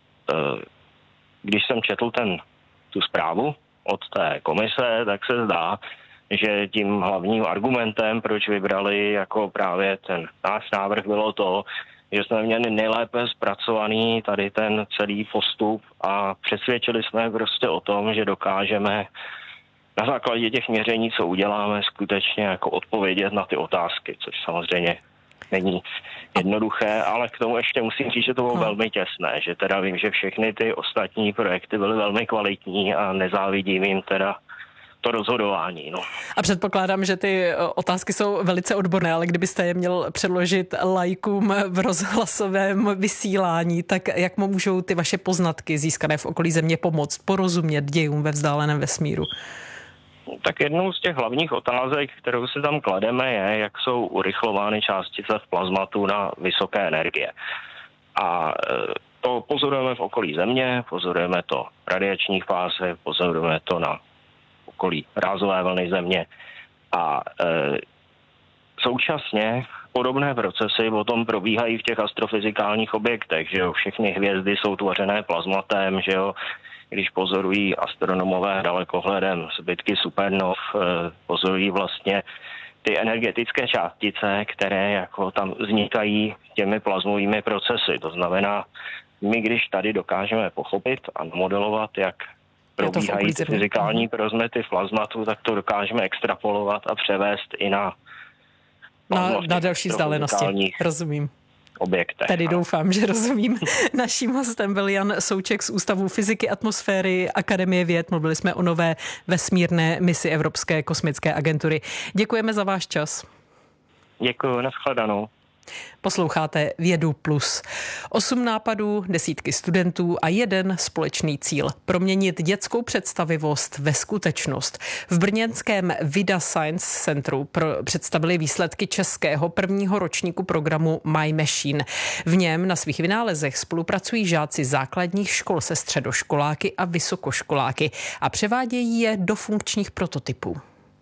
když jsem četl tu zprávu od té komise, tak se zdá, že tím hlavním argumentem, proč vybrali jako právě ten náš návrh, bylo to, že jsme měli nejlépe zpracovaný tady ten celý postup a přesvědčili jsme prostě o tom, že dokážeme na základě těch měření, co uděláme, skutečně jako odpovědět na ty otázky, což samozřejmě není jednoduché, ale k tomu ještě musím říct, že to bylo velmi těsné, že teda vím, že všechny ty ostatní projekty byly velmi kvalitní a nezávidím jim teda to rozhodování. No. A předpokládám, že ty otázky jsou velice odborné, ale kdybyste je měl předložit laikům v rozhlasovém vysílání, tak jak můžou ty vaše poznatky získané v okolí Země pomoct porozumět dějům ve vzdáleném vesmíru? Tak jednou z těch hlavních otázek, kterou si tam klademe, je, jak jsou urychlovány částice v plazmatu na vysoké energie. A to pozorujeme v okolí Země, pozorujeme to v radiačních pásech, pozorujeme to na okolí rázové vlny Země. A současně podobné procesy potom probíhají v těch astrofyzikálních objektech, že jo, všechny hvězdy jsou tvořené plazmatem, že jo, když pozorují astronomové dalekohledem zbytky supernov, pozorují vlastně ty energetické částice, které jako tam vznikají těmi plazmovými procesy. To znamená, my když tady dokážeme pochopit a modelovat, jak probíhají ty fyzikální rozmety v plazmatu, tak to dokážeme extrapolovat a převést i na další vzdálenosti. Rozumím. Objektech. Tady doufám, že rozumím. Naším hostem byl Jan Souček z Ústavu fyziky atmosféry Akademie věd. Mluvili jsme o nové vesmírné misi Evropské kosmické agentury. Děkujeme za váš čas. Děkuji, nashledanou. Posloucháte Vědu Plus. 8 nápadů, desítky studentů a jeden společný cíl. Proměnit dětskou představivost ve skutečnost. V brněnském Vida Science Centru představili výsledky českého prvního ročníku programu My Machine. V něm na svých vynálezech spolupracují žáci základních škol se středoškoláky a vysokoškoláky a převádějí je do funkčních prototypů.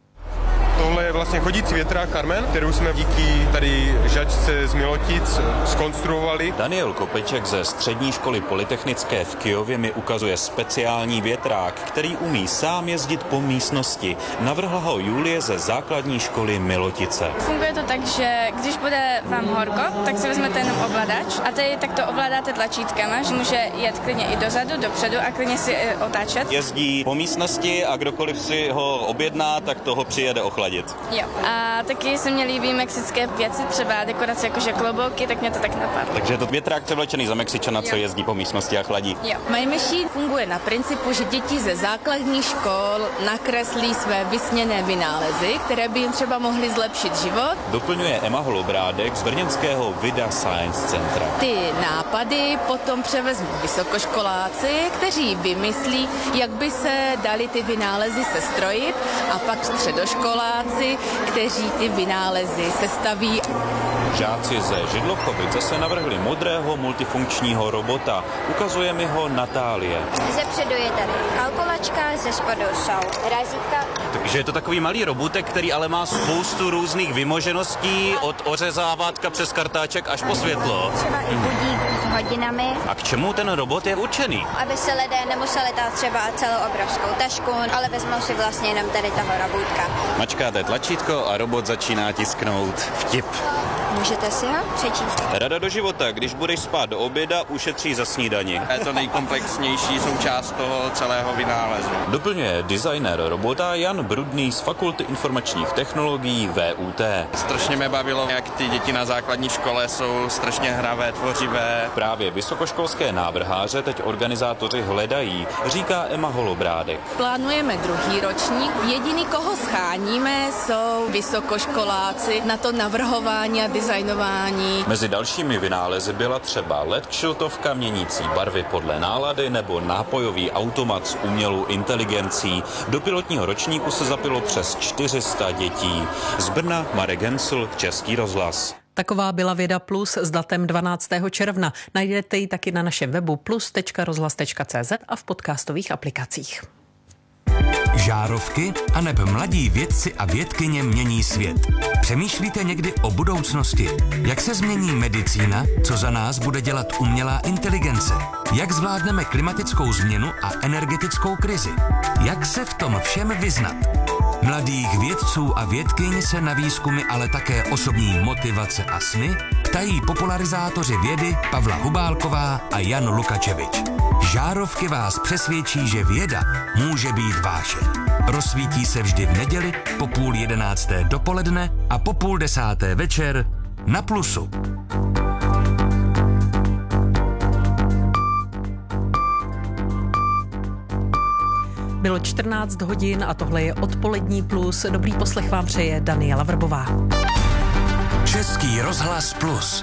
Tohle je vlastně chodící větrák Carmen, kterou jsme díky tady žačce z Milotic zkonstruovali. Daniel Kopeček ze střední školy polytechnické v Kyjově mi ukazuje speciální větrák, který umí sám jezdit po místnosti. Navrhla ho Julie ze základní školy Milotice. Funguje to tak, že když bude vám horko, tak si vezmete jenom ovladač a tady tak to ovládáte tlačítkama, že může jet klidně i dozadu, dopředu a klidně si otáčet. Jezdí po místnosti a kdokoliv si ho objedná, tak toho přijede ochladit. Jo. A taky se mě líbí mexické věci, třeba dekorace jakože klobouky, tak mě to tak napadlo. Takže je to větrák převlečený za Mexičana, co jezdí po místnosti a chladí. Jo. My Machine funguje na principu, že děti ze základních škol nakreslí své vysněné vynálezy, které by jim třeba mohly zlepšit život. Doplňuje Emma Holobrádek z brněnského Vida Science Centra. Ty nápady potom převezmou vysokoškoláci, kteří vymyslí, jak by se dali ty vynálezy sestrojit, a pak středoškoláci, kteří ty vynálezy sestaví. Žáci ze Židlochovic zase navrhli modrého multifunkčního robota. Ukazuje mi ho Natálie. Zepředu je tady kalkulačka, ze spodu jsou razítka. Takže je to takový malý robotek, který ale má spoustu různých vymožeností, od ořezávátka přes kartáček až po světlo. Třeba i budík s hodinami. A k čemu ten robot je určený? Aby se lidé nemuseli dát třeba celou obrovskou tašku, ale vezmou si vlastně jenom tady toho robůtka. Mačkáte tlačítko a robot začíná tisknout vtip. Můžete si ho přečíst. Rada do života, když budeš spát do oběda, ušetří za snídani. Je to nejkomplexnější součást toho celého vynálezu. Doplňuje designer robota Jan Brudný z Fakulty informačních technologií VUT. Strašně mě bavilo, jak ty děti na základní škole jsou strašně hravé, tvořivé. Právě vysokoškolské návrháře teď organizátoři hledají, říká Emma Holobrádek. Plánujeme druhý ročník. Jediný, koho scháníme, jsou vysokoškoláci na to navrhování a designování. Mezi dalšími vynálezy byla třeba LED kšiltovka měnící barvy podle nálady nebo nápojový automat s umělou inteligencí. Do pilotního ročníku se zapilo přes 400 dětí. Z Brna Marek Hensl, Český rozhlas. Taková byla Věda Plus s datem 12. června. Najdete ji taky na našem webu plus.rozhlas.cz a v podcastových aplikacích. Žárovky aneb mladí vědci a vědkyně mění svět. Přemýšlíte někdy o budoucnosti? Jak se změní medicína? Co za nás bude dělat umělá inteligence? Jak zvládneme klimatickou změnu a energetickou krizi? Jak se v tom všem vyznat? Mladých vědců a vědkyň se na výzkumy, ale také osobní motivace a sny ptají popularizátoři vědy Pavla Hubálková a Jan Lukačevič. Žárovky vás přesvědčí, že věda může být vášeň. Rozsvítí se vždy v neděli po 10:30 dopoledne a po 9:30 večer na Plusu. Bylo 14 hodin a tohle je Odpolední Plus. Dobrý poslech vám přeje Daniela Vrbová. Český rozhlas Plus.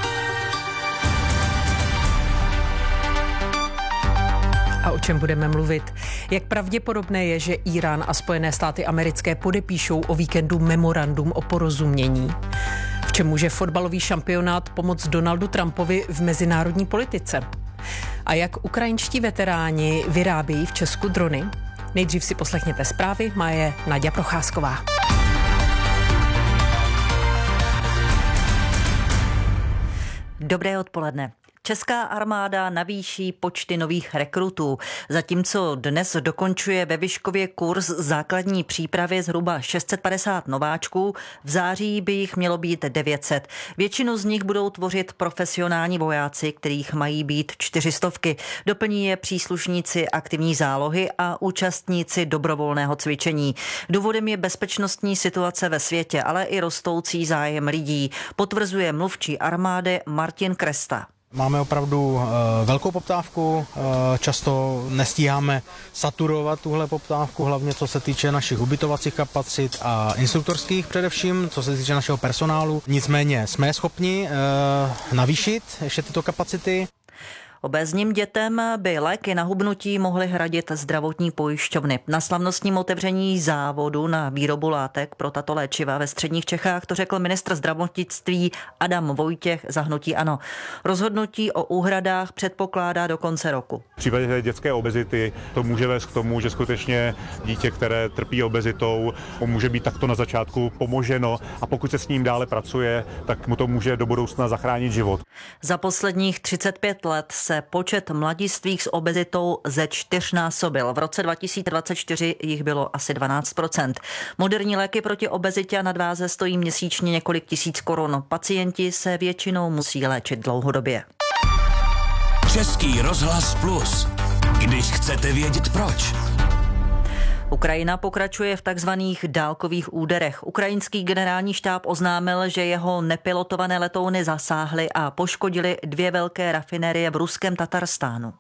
A o čem budeme mluvit? Jak pravděpodobné je, že Írán a Spojené státy americké podepíšou o víkendu memorandum o porozumění? V čem může fotbalový šampionát pomoct Donaldu Trumpovi v mezinárodní politice? A jak ukrajinští veteráni vyrábějí v Česku drony? Nejdřív si poslechněte zprávy, má je Naďa Procházková. Dobré odpoledne. Česká armáda navýší počty nových rekrutů. Zatímco dnes dokončuje ve Vyškově kurz základní přípravy zhruba 650 nováčků, v září by jich mělo být 900. Většinu z nich budou tvořit profesionální vojáci, kterých mají být 400. Doplní je příslušníci aktivní zálohy a účastníci dobrovolného cvičení. Důvodem je bezpečnostní situace ve světě, ale i rostoucí zájem lidí, potvrzuje mluvčí armády Martin Kresta. Máme opravdu velkou poptávku, často nestíháme saturovat tuhle poptávku, hlavně co se týče našich ubytovacích kapacit a instruktorských především, co se týče našeho personálu. Nicméně jsme schopni navýšit ještě tyto kapacity. Obézním dětem by léky na hubnutí mohly hradit zdravotní pojišťovny. Na slavnostním otevření závodu na výrobu látek pro tato léčiva ve středních Čechách to řekl ministr zdravotnictví Adam Vojtěch za hnutí ANO. Rozhodnutí o úhradách předpokládá do konce roku. V případě dětské obezity to může vést k tomu, že skutečně dítě, které trpí obezitou, může být takto na začátku pomoženo a pokud se s ním dále pracuje, tak mu to může do budoucna zachránit život. Za posledních 35 let se počet mladistvých s obezitou zečtyřnásobil. V roce 2024 jich bylo asi 12%. Moderní léky proti obezitě a nadváze stojí měsíčně několik tisíc korun. Pacienti se většinou musí léčit dlouhodobě. Český rozhlas Plus. Když chcete vědět proč. Ukrajina pokračuje v takzvaných dálkových úderech. Ukrajinský generální štáb oznámil, že jeho nepilotované letouny zasáhly a poškodily 2 velké rafinérie v ruském Tatarstánu.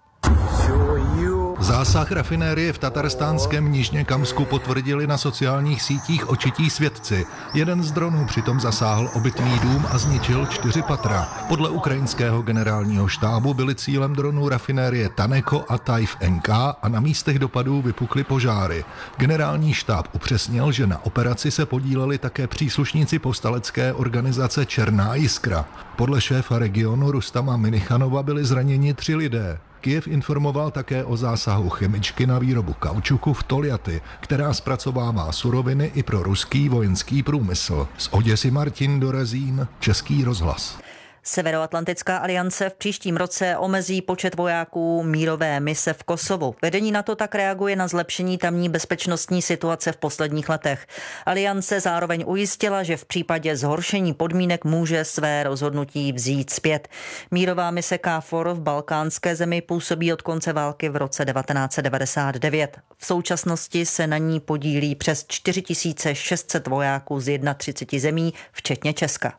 Zásah rafinérie v tatarstánském Nižněkamsku potvrdili na sociálních sítích očití svědci. Jeden z dronů přitom zasáhl obytný dům a zničil 4 patra. Podle ukrajinského generálního štábu byly cílem dronů rafinérie Taneko a Tajf NK a na místech dopadů vypukly požáry. Generální štáb upřesnil, že na operaci se podíleli také příslušníci povstalecké organizace Černá jiskra. Podle šéfa regionu Rustama Minichanova byli zraněni 3 lidé. Kyjev informoval také o zásahu chemičky na výrobu kaučuku v Toljaty, která zpracovává suroviny i pro ruský vojenský průmysl. Z Oděsy Martin Dorezín, Český rozhlas. Severoatlantická aliance v příštím roce omezí počet vojáků mírové mise v Kosovu. Vedení NATO tak reaguje na zlepšení tamní bezpečnostní situace v posledních letech. Aliance zároveň ujistila, že v případě zhoršení podmínek může své rozhodnutí vzít zpět. Mírová mise KFOR v balkánské zemi působí od konce války v roce 1999. V současnosti se na ní podílí přes 4600 vojáků z 31 zemí, včetně Česka.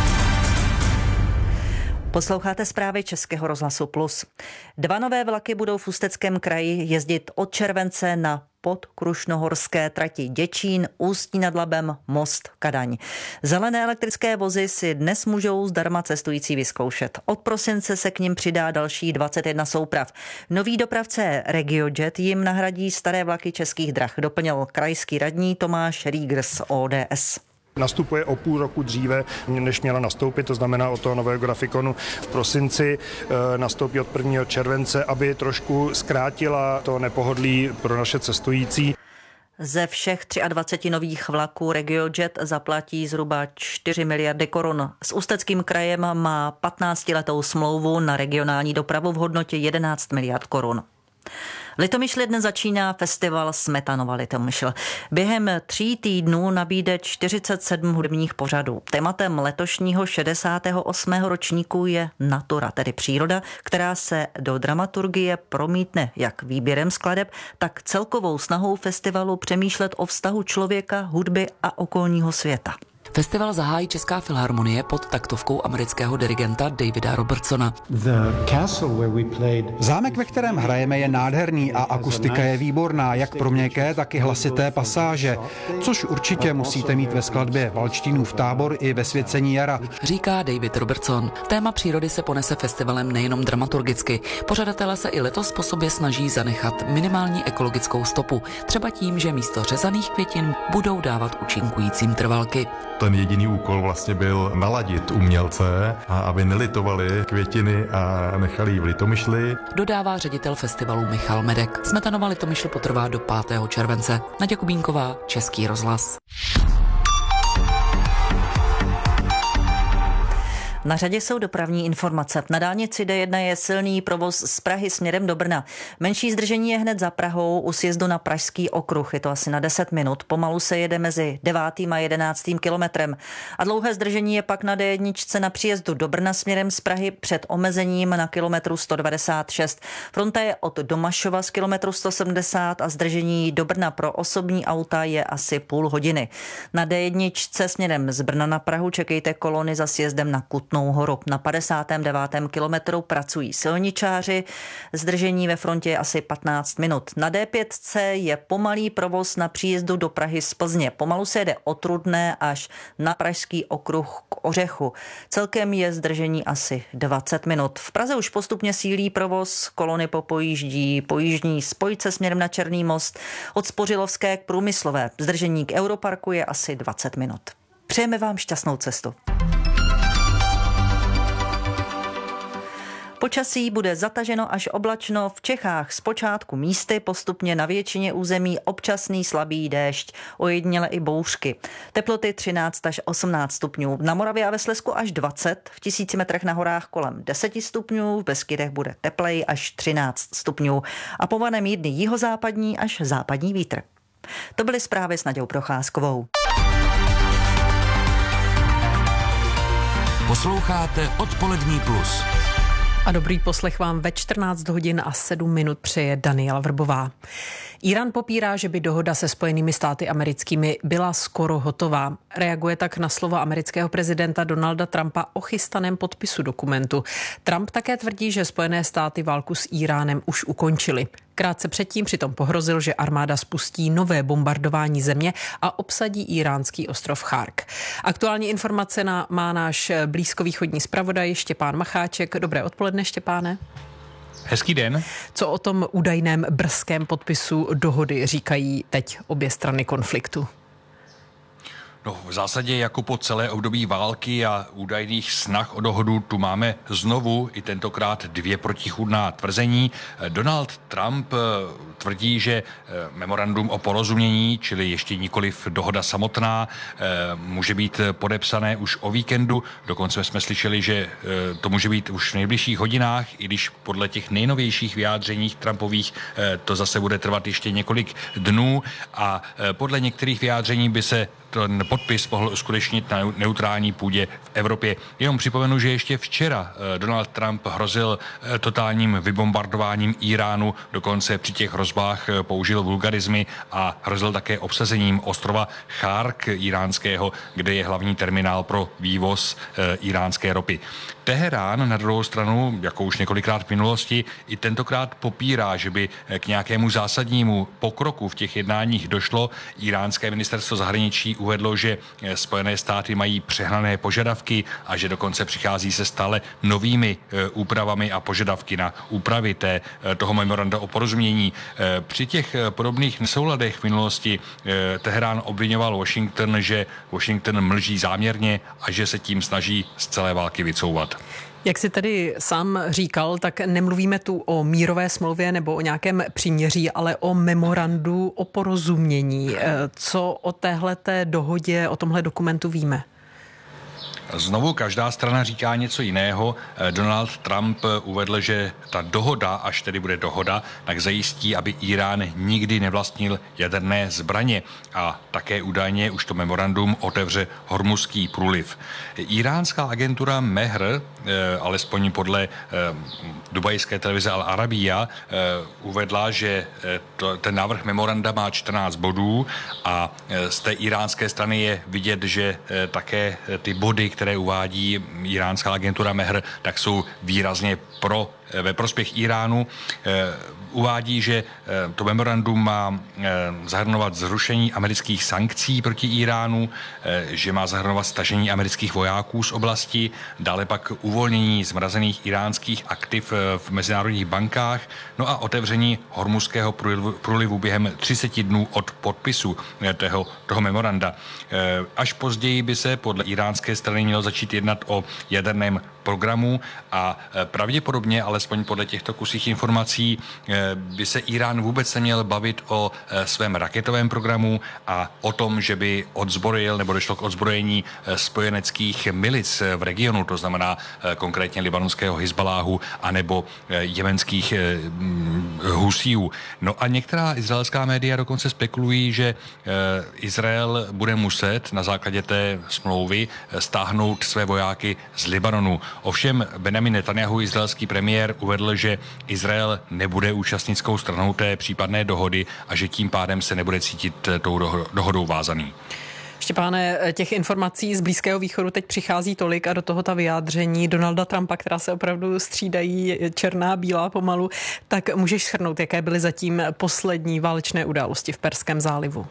Posloucháte zprávy Českého rozhlasu Plus. 2 nové vlaky budou v Ústeckém kraji jezdit od července na podkrušnohorské trati Děčín, Ústí nad Labem, Most, Kadaň. Zelené elektrické vozy si dnes můžou zdarma cestující vyzkoušet. Od prosince se k nim přidá další 21 souprav. Nový dopravce RegioJet jim nahradí staré vlaky Českých drah, doplnil krajský radní Tomáš Rígr z ODS. Nastupuje o půl roku dříve, než měla nastoupit, to znamená od toho nového grafikonu v prosinci, nastoupí od 1. července, aby trošku zkrátila to nepohodlí pro naše cestující. Ze všech 23 nových vlaků RegioJet zaplatí zhruba 4 miliardy korun. S Ústeckým krajem má 15letou smlouvu na regionální dopravu v hodnotě 11 miliard korun. Litomyšli dnes začíná festival Smetanova Litomyšl. Během 3 týdnů nabíde 47 hudebních pořadů. Tématem letošního 68. ročníku je natura, tedy příroda, která se do dramaturgie promítne jak výběrem skladeb, tak celkovou snahou festivalu přemýšlet o vztahu člověka, hudby a okolního světa. Festival zahájí Česká filharmonie pod taktovkou amerického dirigenta Davida Robertsona. Zámek, ve kterém hrajeme, je nádherný a akustika je výborná, jak pro měkké, tak i hlasité pasáže, což určitě musíte mít ve skladbě Valštínův tábor i ve Svěcení jara, říká David Robertson. Téma přírody se ponese festivalem nejenom dramaturgicky. Pořadatelé se i letos po sobě snaží zanechat minimální ekologickou stopu, třeba tím, že místo řezaných květin budou dávat účinkujícím trvalky. Ten jediný úkol vlastně byl naladit umělce, a aby nelitovali květiny a nechali ji v Litomyšli. Dodává ředitel festivalu Michal Medek. Smetanova Litomyšl potrvá do 5. července. Naděja Kubínková, Český rozhlas. Na řadě jsou dopravní informace. Na dálnici D1 je silný provoz z Prahy směrem do Brna. Menší zdržení je hned za Prahou u sjezdu na Pražský okruh. Je to asi na 10 minut. Pomalu se jede mezi 9. a 11. kilometrem. A dlouhé zdržení je pak na D1 na příjezdu do Brna směrem z Prahy před omezením na kilometru 196. Fronta je od Domašova z kilometru 170 a zdržení do Brna pro osobní auta je asi půl hodiny. Na D1 směrem z Brna na Prahu čekejte kolony za sjezdem na Kutnou Horu. Na 59. kilometru pracují silničáři, zdržení ve frontě je asi 15 minut. Na D5 je pomalý provoz na příjezdu do Prahy z Plzně. Pomalu se jede od Rudné až na Pražský okruh k Ořechu. Celkem je zdržení asi 20 minut. V Praze už postupně sílí provoz, kolony popojíždí po jižní spojce směrem na Černý most od Spořilovské k Průmyslové. Zdržení k Europarku je asi 20 minut. Přejeme vám šťastnou cestu. Počasí bude zataženo až oblačno, v Čechách zpočátku místy, postupně na většině území občasný slabý déšť, ojediněle i bouřky. Teploty 13 až 18 stupňů, na Moravě a ve Slezsku až 20, v 1000 metrech na horách kolem 10 stupňů, v Beskydech bude teplej až 13 stupňů a povane mírný jihozápadní až západní vítr. To byly zprávy s Nadějou Procházkovou. Posloucháte Odpolední plus. A dobrý poslech vám ve 14 hodin a 7 minut přeje Daniela Vrbová. Irán popírá, že by dohoda se Spojenými státy americkými byla skoro hotová. Reaguje tak na slova amerického prezidenta Donalda Trumpa o chystaném podpisu dokumentu. Trump také tvrdí, že Spojené státy válku s Iránem už ukončily. Krátce předtím přitom pohrozil, že armáda spustí nové bombardování země a obsadí iránský ostrov Chark. Aktuální informace má náš blízkovýchodní zpravodaj Štěpán Macháček. Dobré odpoledne, Štěpáne. Hezký den. Co o tom údajném brzkém podpisu dohody říkají teď obě strany konfliktu? No, v zásadě jako po celé období války a údajných snah o dohodu tu máme znovu i tentokrát 2 protichůdná tvrzení. Donald Trump tvrdí, že memorandum o porozumění, čili ještě nikoliv dohoda samotná, může být podepsané už o víkendu. Dokonce jsme slyšeli, že to může být už v nejbližších hodinách, i když podle těch nejnovějších vyjádření Trumpových to zase bude trvat ještě několik dnů a podle některých vyjádření by se ten podpis mohl uskutečnit na neutrální půdě v Evropě. Jenom připomenu, že ještě včera Donald Trump hrozil totálním vybombardováním Iránu, dokonce při těch hrozbách použil vulgarizmy a hrozil také obsazením ostrova Chark iránského, kde je hlavní terminál pro vývoz iránské ropy. Teherán na druhou stranu, jako už několikrát v minulosti, i tentokrát popírá, že by k nějakému zásadnímu pokroku v těch jednáních došlo. Iránské ministerstvo zahraničí uvedlo, že Spojené státy mají přehnané požadavky a že dokonce přichází se stále novými úpravami a požadavky na úpravy toho memoranda o porozumění. Při těch podobných nesouladech v minulosti Teherán obvinoval Washington, že Washington mlží záměrně a že se tím snaží z celé války vycouvat. Jak jsi tedy sám říkal, tak nemluvíme tu o mírové smlouvě nebo o nějakém příměří, ale o memorandu o porozumění. Co o téhleté dohodě, o tomhle dokumentu víme? Znovu každá strana říká něco jiného. Donald Trump uvedl, že ta dohoda, až tedy bude dohoda, tak zajistí, aby Irán nikdy nevlastnil jaderné zbraně a také údajně už to memorandum otevře Hormuzský průliv. Iránská agentura Mehr, alespoň podle dubajské televize Al Arabiya, uvedla, že ten návrh memoranda má 14 bodů a z té iránské strany je vidět, že také ty body, které uvádí iránská agentura Mehr, tak jsou výrazně ve prospěch Iránu. Uvádí, že to memorandum má zahrnovat zrušení amerických sankcí proti Iránu, že má zahrnovat stažení amerických vojáků z oblasti, dále pak uvolnění zmrazených iránských aktiv v mezinárodních bankách, no a otevření Hormuzského průlivu během 30 dnů od podpisu toho memoranda. Až později by se podle iránské strany mělo začít jednat o jaderném programu a pravděpodobně, alespoň podle těchto kusích informací, by se Irán vůbec neměl bavit o svém raketovém programu a o tom, že by odzbrojil nebo došlo k odzbrojení spojeneckých milic v regionu, to znamená konkrétně libanonského Hizbaláhu anebo jemenských Husíů. No a některá izraelská média dokonce spekulují, že Izrael bude muset na základě té smlouvy stáhnout své vojáky z Libanonu. Ovšem Benjamin Netanyahu, izraelský premiér, uvedl, že Izrael nebude účastnickou stranou té případné dohody a že tím pádem se nebude cítit tou dohodou vázaný. Štěpáne, těch informací z Blízkého východu teď přichází tolik a do toho ta vyjádření Donalda Trumpa, která se opravdu střídají černá, bílá pomalu, tak můžeš shrnout, jaké byly zatím poslední válečné události v Perském zálivu?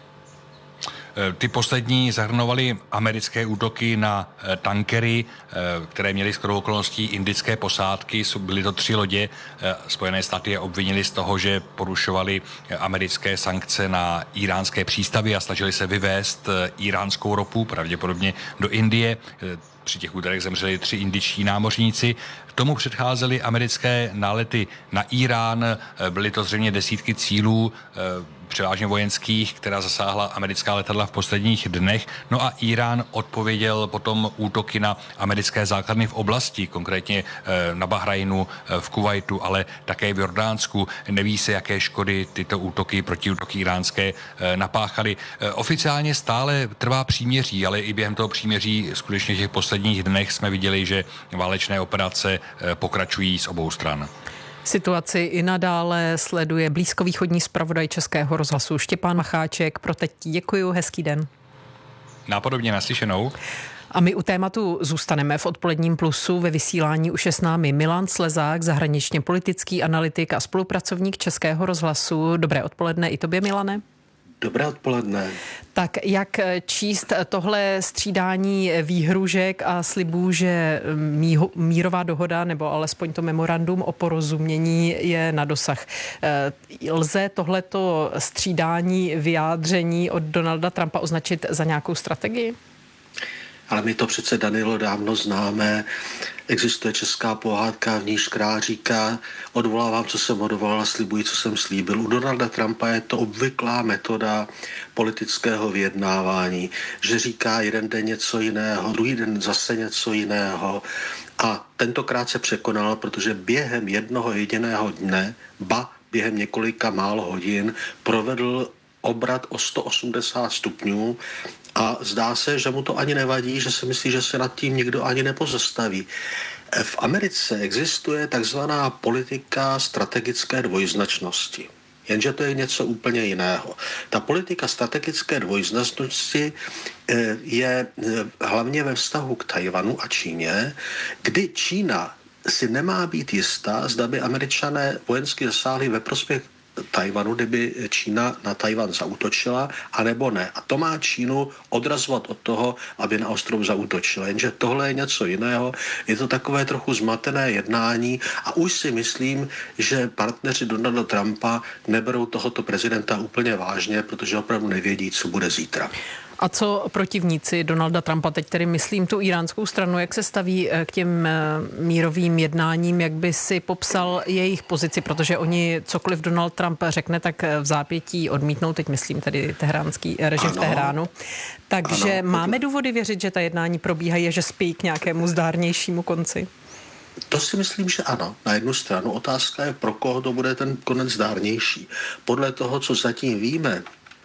Ty poslední zahrnovaly americké útoky na tankery, které měly shodou okolností indické posádky. Byly to 3 lodě. Spojené státy je obvinili z toho, že porušovali americké sankce na iránské přístavy a snažili se vyvést iránskou ropu, pravděpodobně do Indie. Při těch úderech zemřeli 3 indičtí námořníci. Tomu předcházely americké nálety na Irán. Byly to zřejmě desítky cílů, převážně vojenských, která zasáhla americká letadla v posledních dnech. No a Irán odpověděl potom útoky na americké základny v oblasti, konkrétně na Bahrajnu, v Kuvajtu, ale také v Jordánsku. Neví se, jaké škody tyto útoky, protiútoky iránské napáchaly. Oficiálně stále trvá příměří, ale i během toho příměří skutečně v těch posledních dnech jsme viděli, že válečné operace pokračují z obou stran. Situaci i nadále sleduje blízkovýchodní zpravodaj Českého rozhlasu Štěpán Macháček. Pro teď děkuju, hezký den. Nápodobně, naslyšenou. A my u tématu zůstaneme v odpoledním plusu. Ve vysílání už je s námi Milan Slezák, zahraničně politický analytik a spolupracovník Českého rozhlasu. Dobré odpoledne i tobě, Milane. Dobré odpoledne. Tak jak číst tohle střídání výhružek a slibů, že mírová dohoda nebo alespoň to memorandum o porozumění je na dosah? Lze tohleto střídání vyjádření od Donalda Trumpa označit za nějakou strategii? Ale my to přece, Danilo, dávno známe. Existuje česká pohádka, v níž král říká: odvolávám, co jsem odvolal, slibuji, co jsem slíbil. U Donalda Trumpa je to obvyklá metoda politického vyjednávání, že říká jeden den něco jiného, druhý den zase něco jiného. A tentokrát se překonal, protože během jednoho jediného dne, ba během několika málo hodin, provedl obrat o 180 stupňů a zdá se, že mu to ani nevadí, že si myslí, že se nad tím nikdo ani nepozastaví. V Americe existuje takzvaná politika strategické dvojznačnosti. Jenže to je něco úplně jiného. Ta politika strategické dvojznačnosti je hlavně ve vztahu k Tajvanu a Číně, kdy Čína si nemá být jistá, zda by Američané vojensky zasáhli ve prospěch Tajvanu, kdyby Čína na Tajvan zaútočila, anebo ne. A to má Čínu odrazovat od toho, aby na ostrov zaútočila. Jenže tohle je něco jiného. Je to takové trochu zmatené jednání a už si myslím, že partneři Donalda Trumpa neberou tohoto prezidenta úplně vážně, protože opravdu nevědí, co bude zítra. A co protivníci Donalda Trumpa, teď tedy myslím tu iránskou stranu, jak se staví k těm mírovým jednáním, jak by si popsal jejich pozici, protože oni cokoliv Donald Trump řekne, tak v zápětí odmítnou, teď myslím tedy teheránský režim v Teheránu. Takže máme důvody věřit, že ta jednání probíhají a že spějí k nějakému zdárnějšímu konci? To si myslím, že ano. Na jednu stranu otázka je, pro koho to bude ten konec zdárnější. Podle toho, co zatím víme,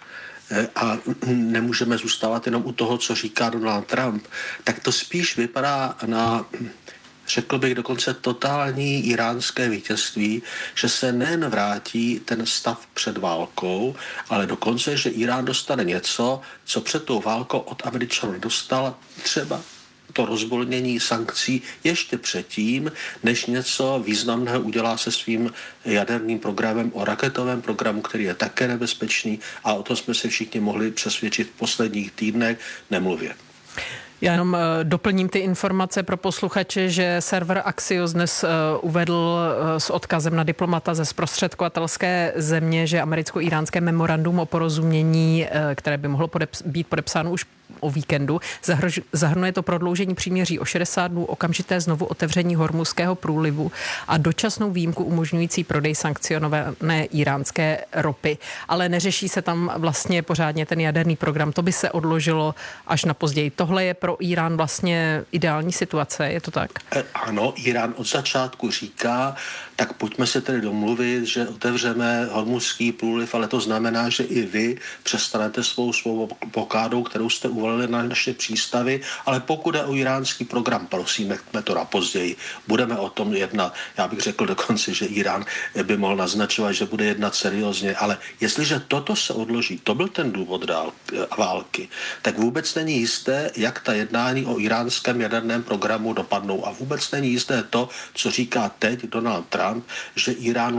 a nemůžeme zůstávat jenom u toho, co říká Donald Trump, tak to spíš vypadá na, řekl bych, dokonce totální iránské vítězství, že se nejen vrátí ten stav před válkou, ale dokonce, že Irán dostane něco, co před tou válkou od Američanů dostal, třeba to rozvolnění sankcí ještě předtím, než něco významného udělá se svým jaderným programem, o raketovém programu, který je také nebezpečný, a o tom jsme se všichni mohli přesvědčit v posledních týdnech, nemluvě. Já jenom doplním ty informace pro posluchače, že server Axios dnes uvedl s odkazem na diplomata ze zprostředkovatelské země, že americko-iránské memorandum o porozumění, které by mohlo být podepsáno už o víkendu, zahrnuje to prodloužení příměří o 60 dnů, okamžité znovu otevření Hormuzského průlivu a dočasnou výjimku umožňující prodej sankcionované iránské ropy. Ale neřeší se tam vlastně pořádně ten jaderný program. To by se odložilo až na později. Tohle je pro Irán vlastně ideální situace, je to tak? Ano, Irán od začátku říká, tak pojďme se tedy domluvit, že otevřeme Hormuzský průliv, ale to znamená, že i vy přestanete svou blokádou, kterou jste uvalili na naše přístavy, ale pokud je o iránský program, prosím, nechme to na později. Budeme o tom jednat. Já bych řekl dokonce, že Irán by mohl naznačovat, že bude jednat seriózně, ale jestliže toto se odloží, to byl ten důvod války, tak vůbec není jisté, jak ta jednání o iránském jaderném programu dopadnou, a vůbec není jisté to, co říká teď Donald Trump, že Iránu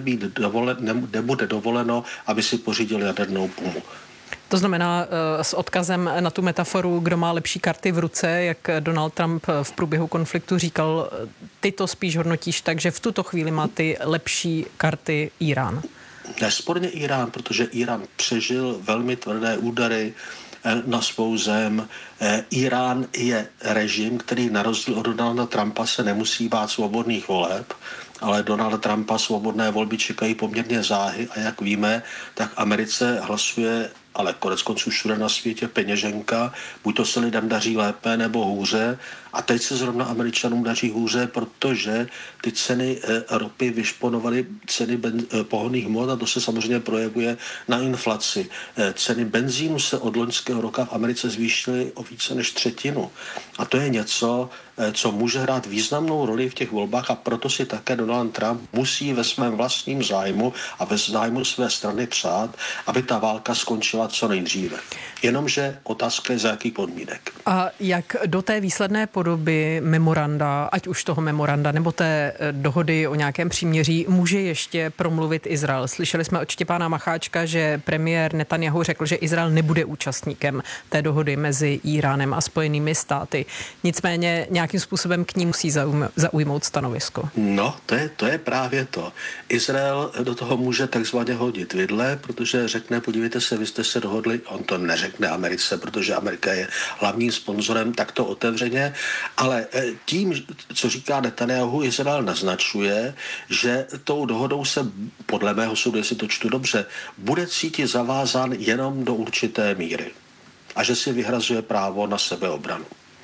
nebude dovoleno, aby si pořídil jadernou bombu. To znamená s odkazem na tu metaforu, kdo má lepší karty v ruce, jak Donald Trump v průběhu konfliktu říkal, ty to spíš hodnotíš tak, že v tuto chvíli má ty lepší karty Irán. Nesporně Irán, protože Irán přežil velmi tvrdé údery na svou zem. Irán je režim, který na rozdíl od Donalda Trumpa se nemusí bát svobodných voleb, ale Donalda Trumpa svobodné volby čekají poměrně záhy, a jak víme, tak Americe hlasuje, ale koneckonců všude na světě, peněženka, buď to se lidem daří lépe nebo hůře, a teď se zrovna Američanům daří hůře, protože ty ceny ropy vyšponovaly ceny pohonných hmot, a to se samozřejmě projevuje na inflaci. Ceny benzínu se od loňského roka v Americe zvýšily o více než 1/3. A to je něco, co může hrát významnou roli v těch volbách, a proto si také Donald Trump musí ve svém vlastním zájmu a ve zájmu své strany přát, aby ta válka skončila co nejdříve. Jenomže otázka je, za jakých podmínek. A jak do té výsledné podoby memoranda, ať už toho memoranda nebo té dohody o nějakém příměří, může ještě promluvit Izrael? Slyšeli jsme od Štěpána Macháčka, že premiér Netanjahu řekl, že Izrael nebude účastníkem té dohody mezi Iránem a Spojenými státy. Nicméně nějakým způsobem k ní musí zaujmout stanovisko. No, to je právě to. Izrael do toho může takzvaně hodit vidle, protože řekne, podívejte se, vy jste se dohodli, on to neřekne Americe, protože Amerika je hlavním sponzorem takto otevřeně, ale tím, co říká Netanjahu, Izrael naznačuje, že tou dohodou se, podle mého soudu, jestli to čtu dobře, bude cítit zavázán jenom do určité míry a že si vyhrazuje právo na sebeobranu.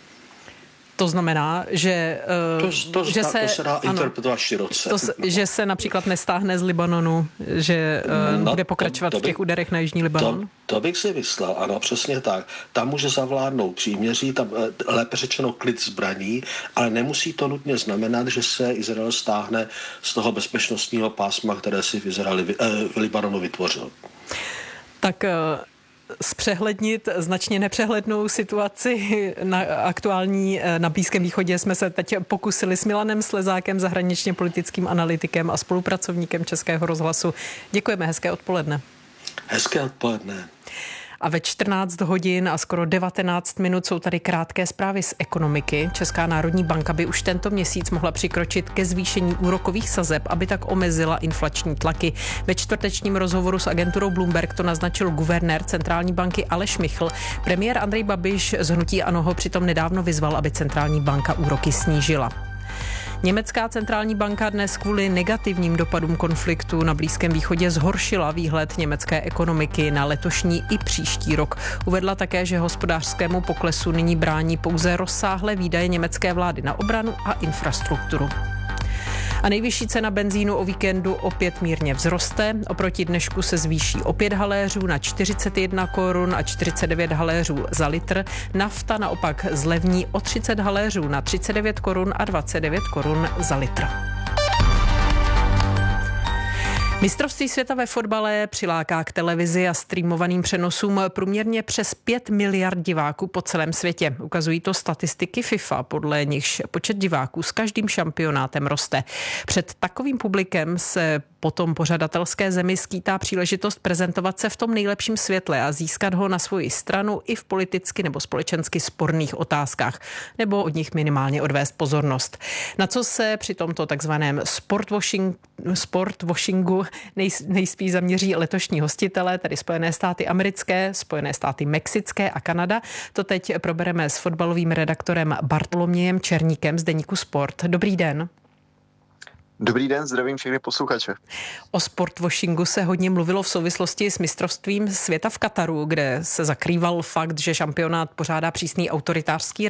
To znamená, že to se dá interpretovat široce. Že se například nestáhne z Libanonu, že bude pokračovat v těch úderech na jižní Libanon? To bych si myslel, ano, přesně tak. Tam může zavládnout příměří, tam lépe řečeno klid zbraní, ale nemusí to nutně znamenat, že se Izrael stáhne z toho bezpečnostního pásma, které si v Libanonu vytvořil. Tak zpřehlednit značně nepřehlednou situaci aktuální na Blízkém východě jsme se teď pokusili s Milanem Slezákem, zahraničně politickým analytikem a spolupracovníkem Českého rozhlasu. Děkujeme, hezké odpoledne. Hezké odpoledne. A ve 14 hodin a skoro 19 minut jsou tady krátké zprávy z ekonomiky. Česká národní banka by už tento měsíc mohla přikročit ke zvýšení úrokových sazeb, aby tak omezila inflační tlaky. Ve čtvrtečním rozhovoru s agenturou Bloomberg to naznačil guvernér centrální banky Aleš Michl. Premiér Andrej Babiš z hnutí ANO ho přitom nedávno vyzval, aby centrální banka úroky snížila. Německá centrální banka dnes kvůli negativním dopadům konfliktu na Blízkém východě zhoršila výhled německé ekonomiky na letošní i příští rok. Uvedla také, že hospodářskému poklesu nyní brání pouze rozsáhlé výdaje německé vlády na obranu a infrastrukturu. A nejvyšší cena benzínu o víkendu opět mírně vzroste. Oproti dnešku se zvýší o 5 haléřů na 41 korun a 49 haléřů za litr. Nafta naopak zlevní o 30 haléřů na 39 korun a 29 korun za litr. Mistrovství světa ve fotbale přiláká k televizi a streamovaným přenosům průměrně přes 5 miliard diváků po celém světě. Ukazují to statistiky FIFA, podle nichž počet diváků s každým šampionátem roste. Před takovým publikem se potom pořadatelské zemi skýtá příležitost prezentovat se v tom nejlepším světle a získat ho na svoji stranu i v politicky nebo společensky sporných otázkách, nebo od nich minimálně odvést pozornost. Na co se při tomto takzvaném sportwashingu nejspíš zaměří letošní hostitelé, tedy Spojené státy americké, Spojené státy mexické a Kanada. To teď probereme s fotbalovým redaktorem Bartolomějem Černíkem z deníku Sport. Dobrý den. Dobrý den, zdravím všechny posluchače. O sportwashingu se hodně mluvilo v souvislosti s mistrovstvím světa v Kataru, kde se zakrýval fakt, že šampionát pořádá přísný autoritářský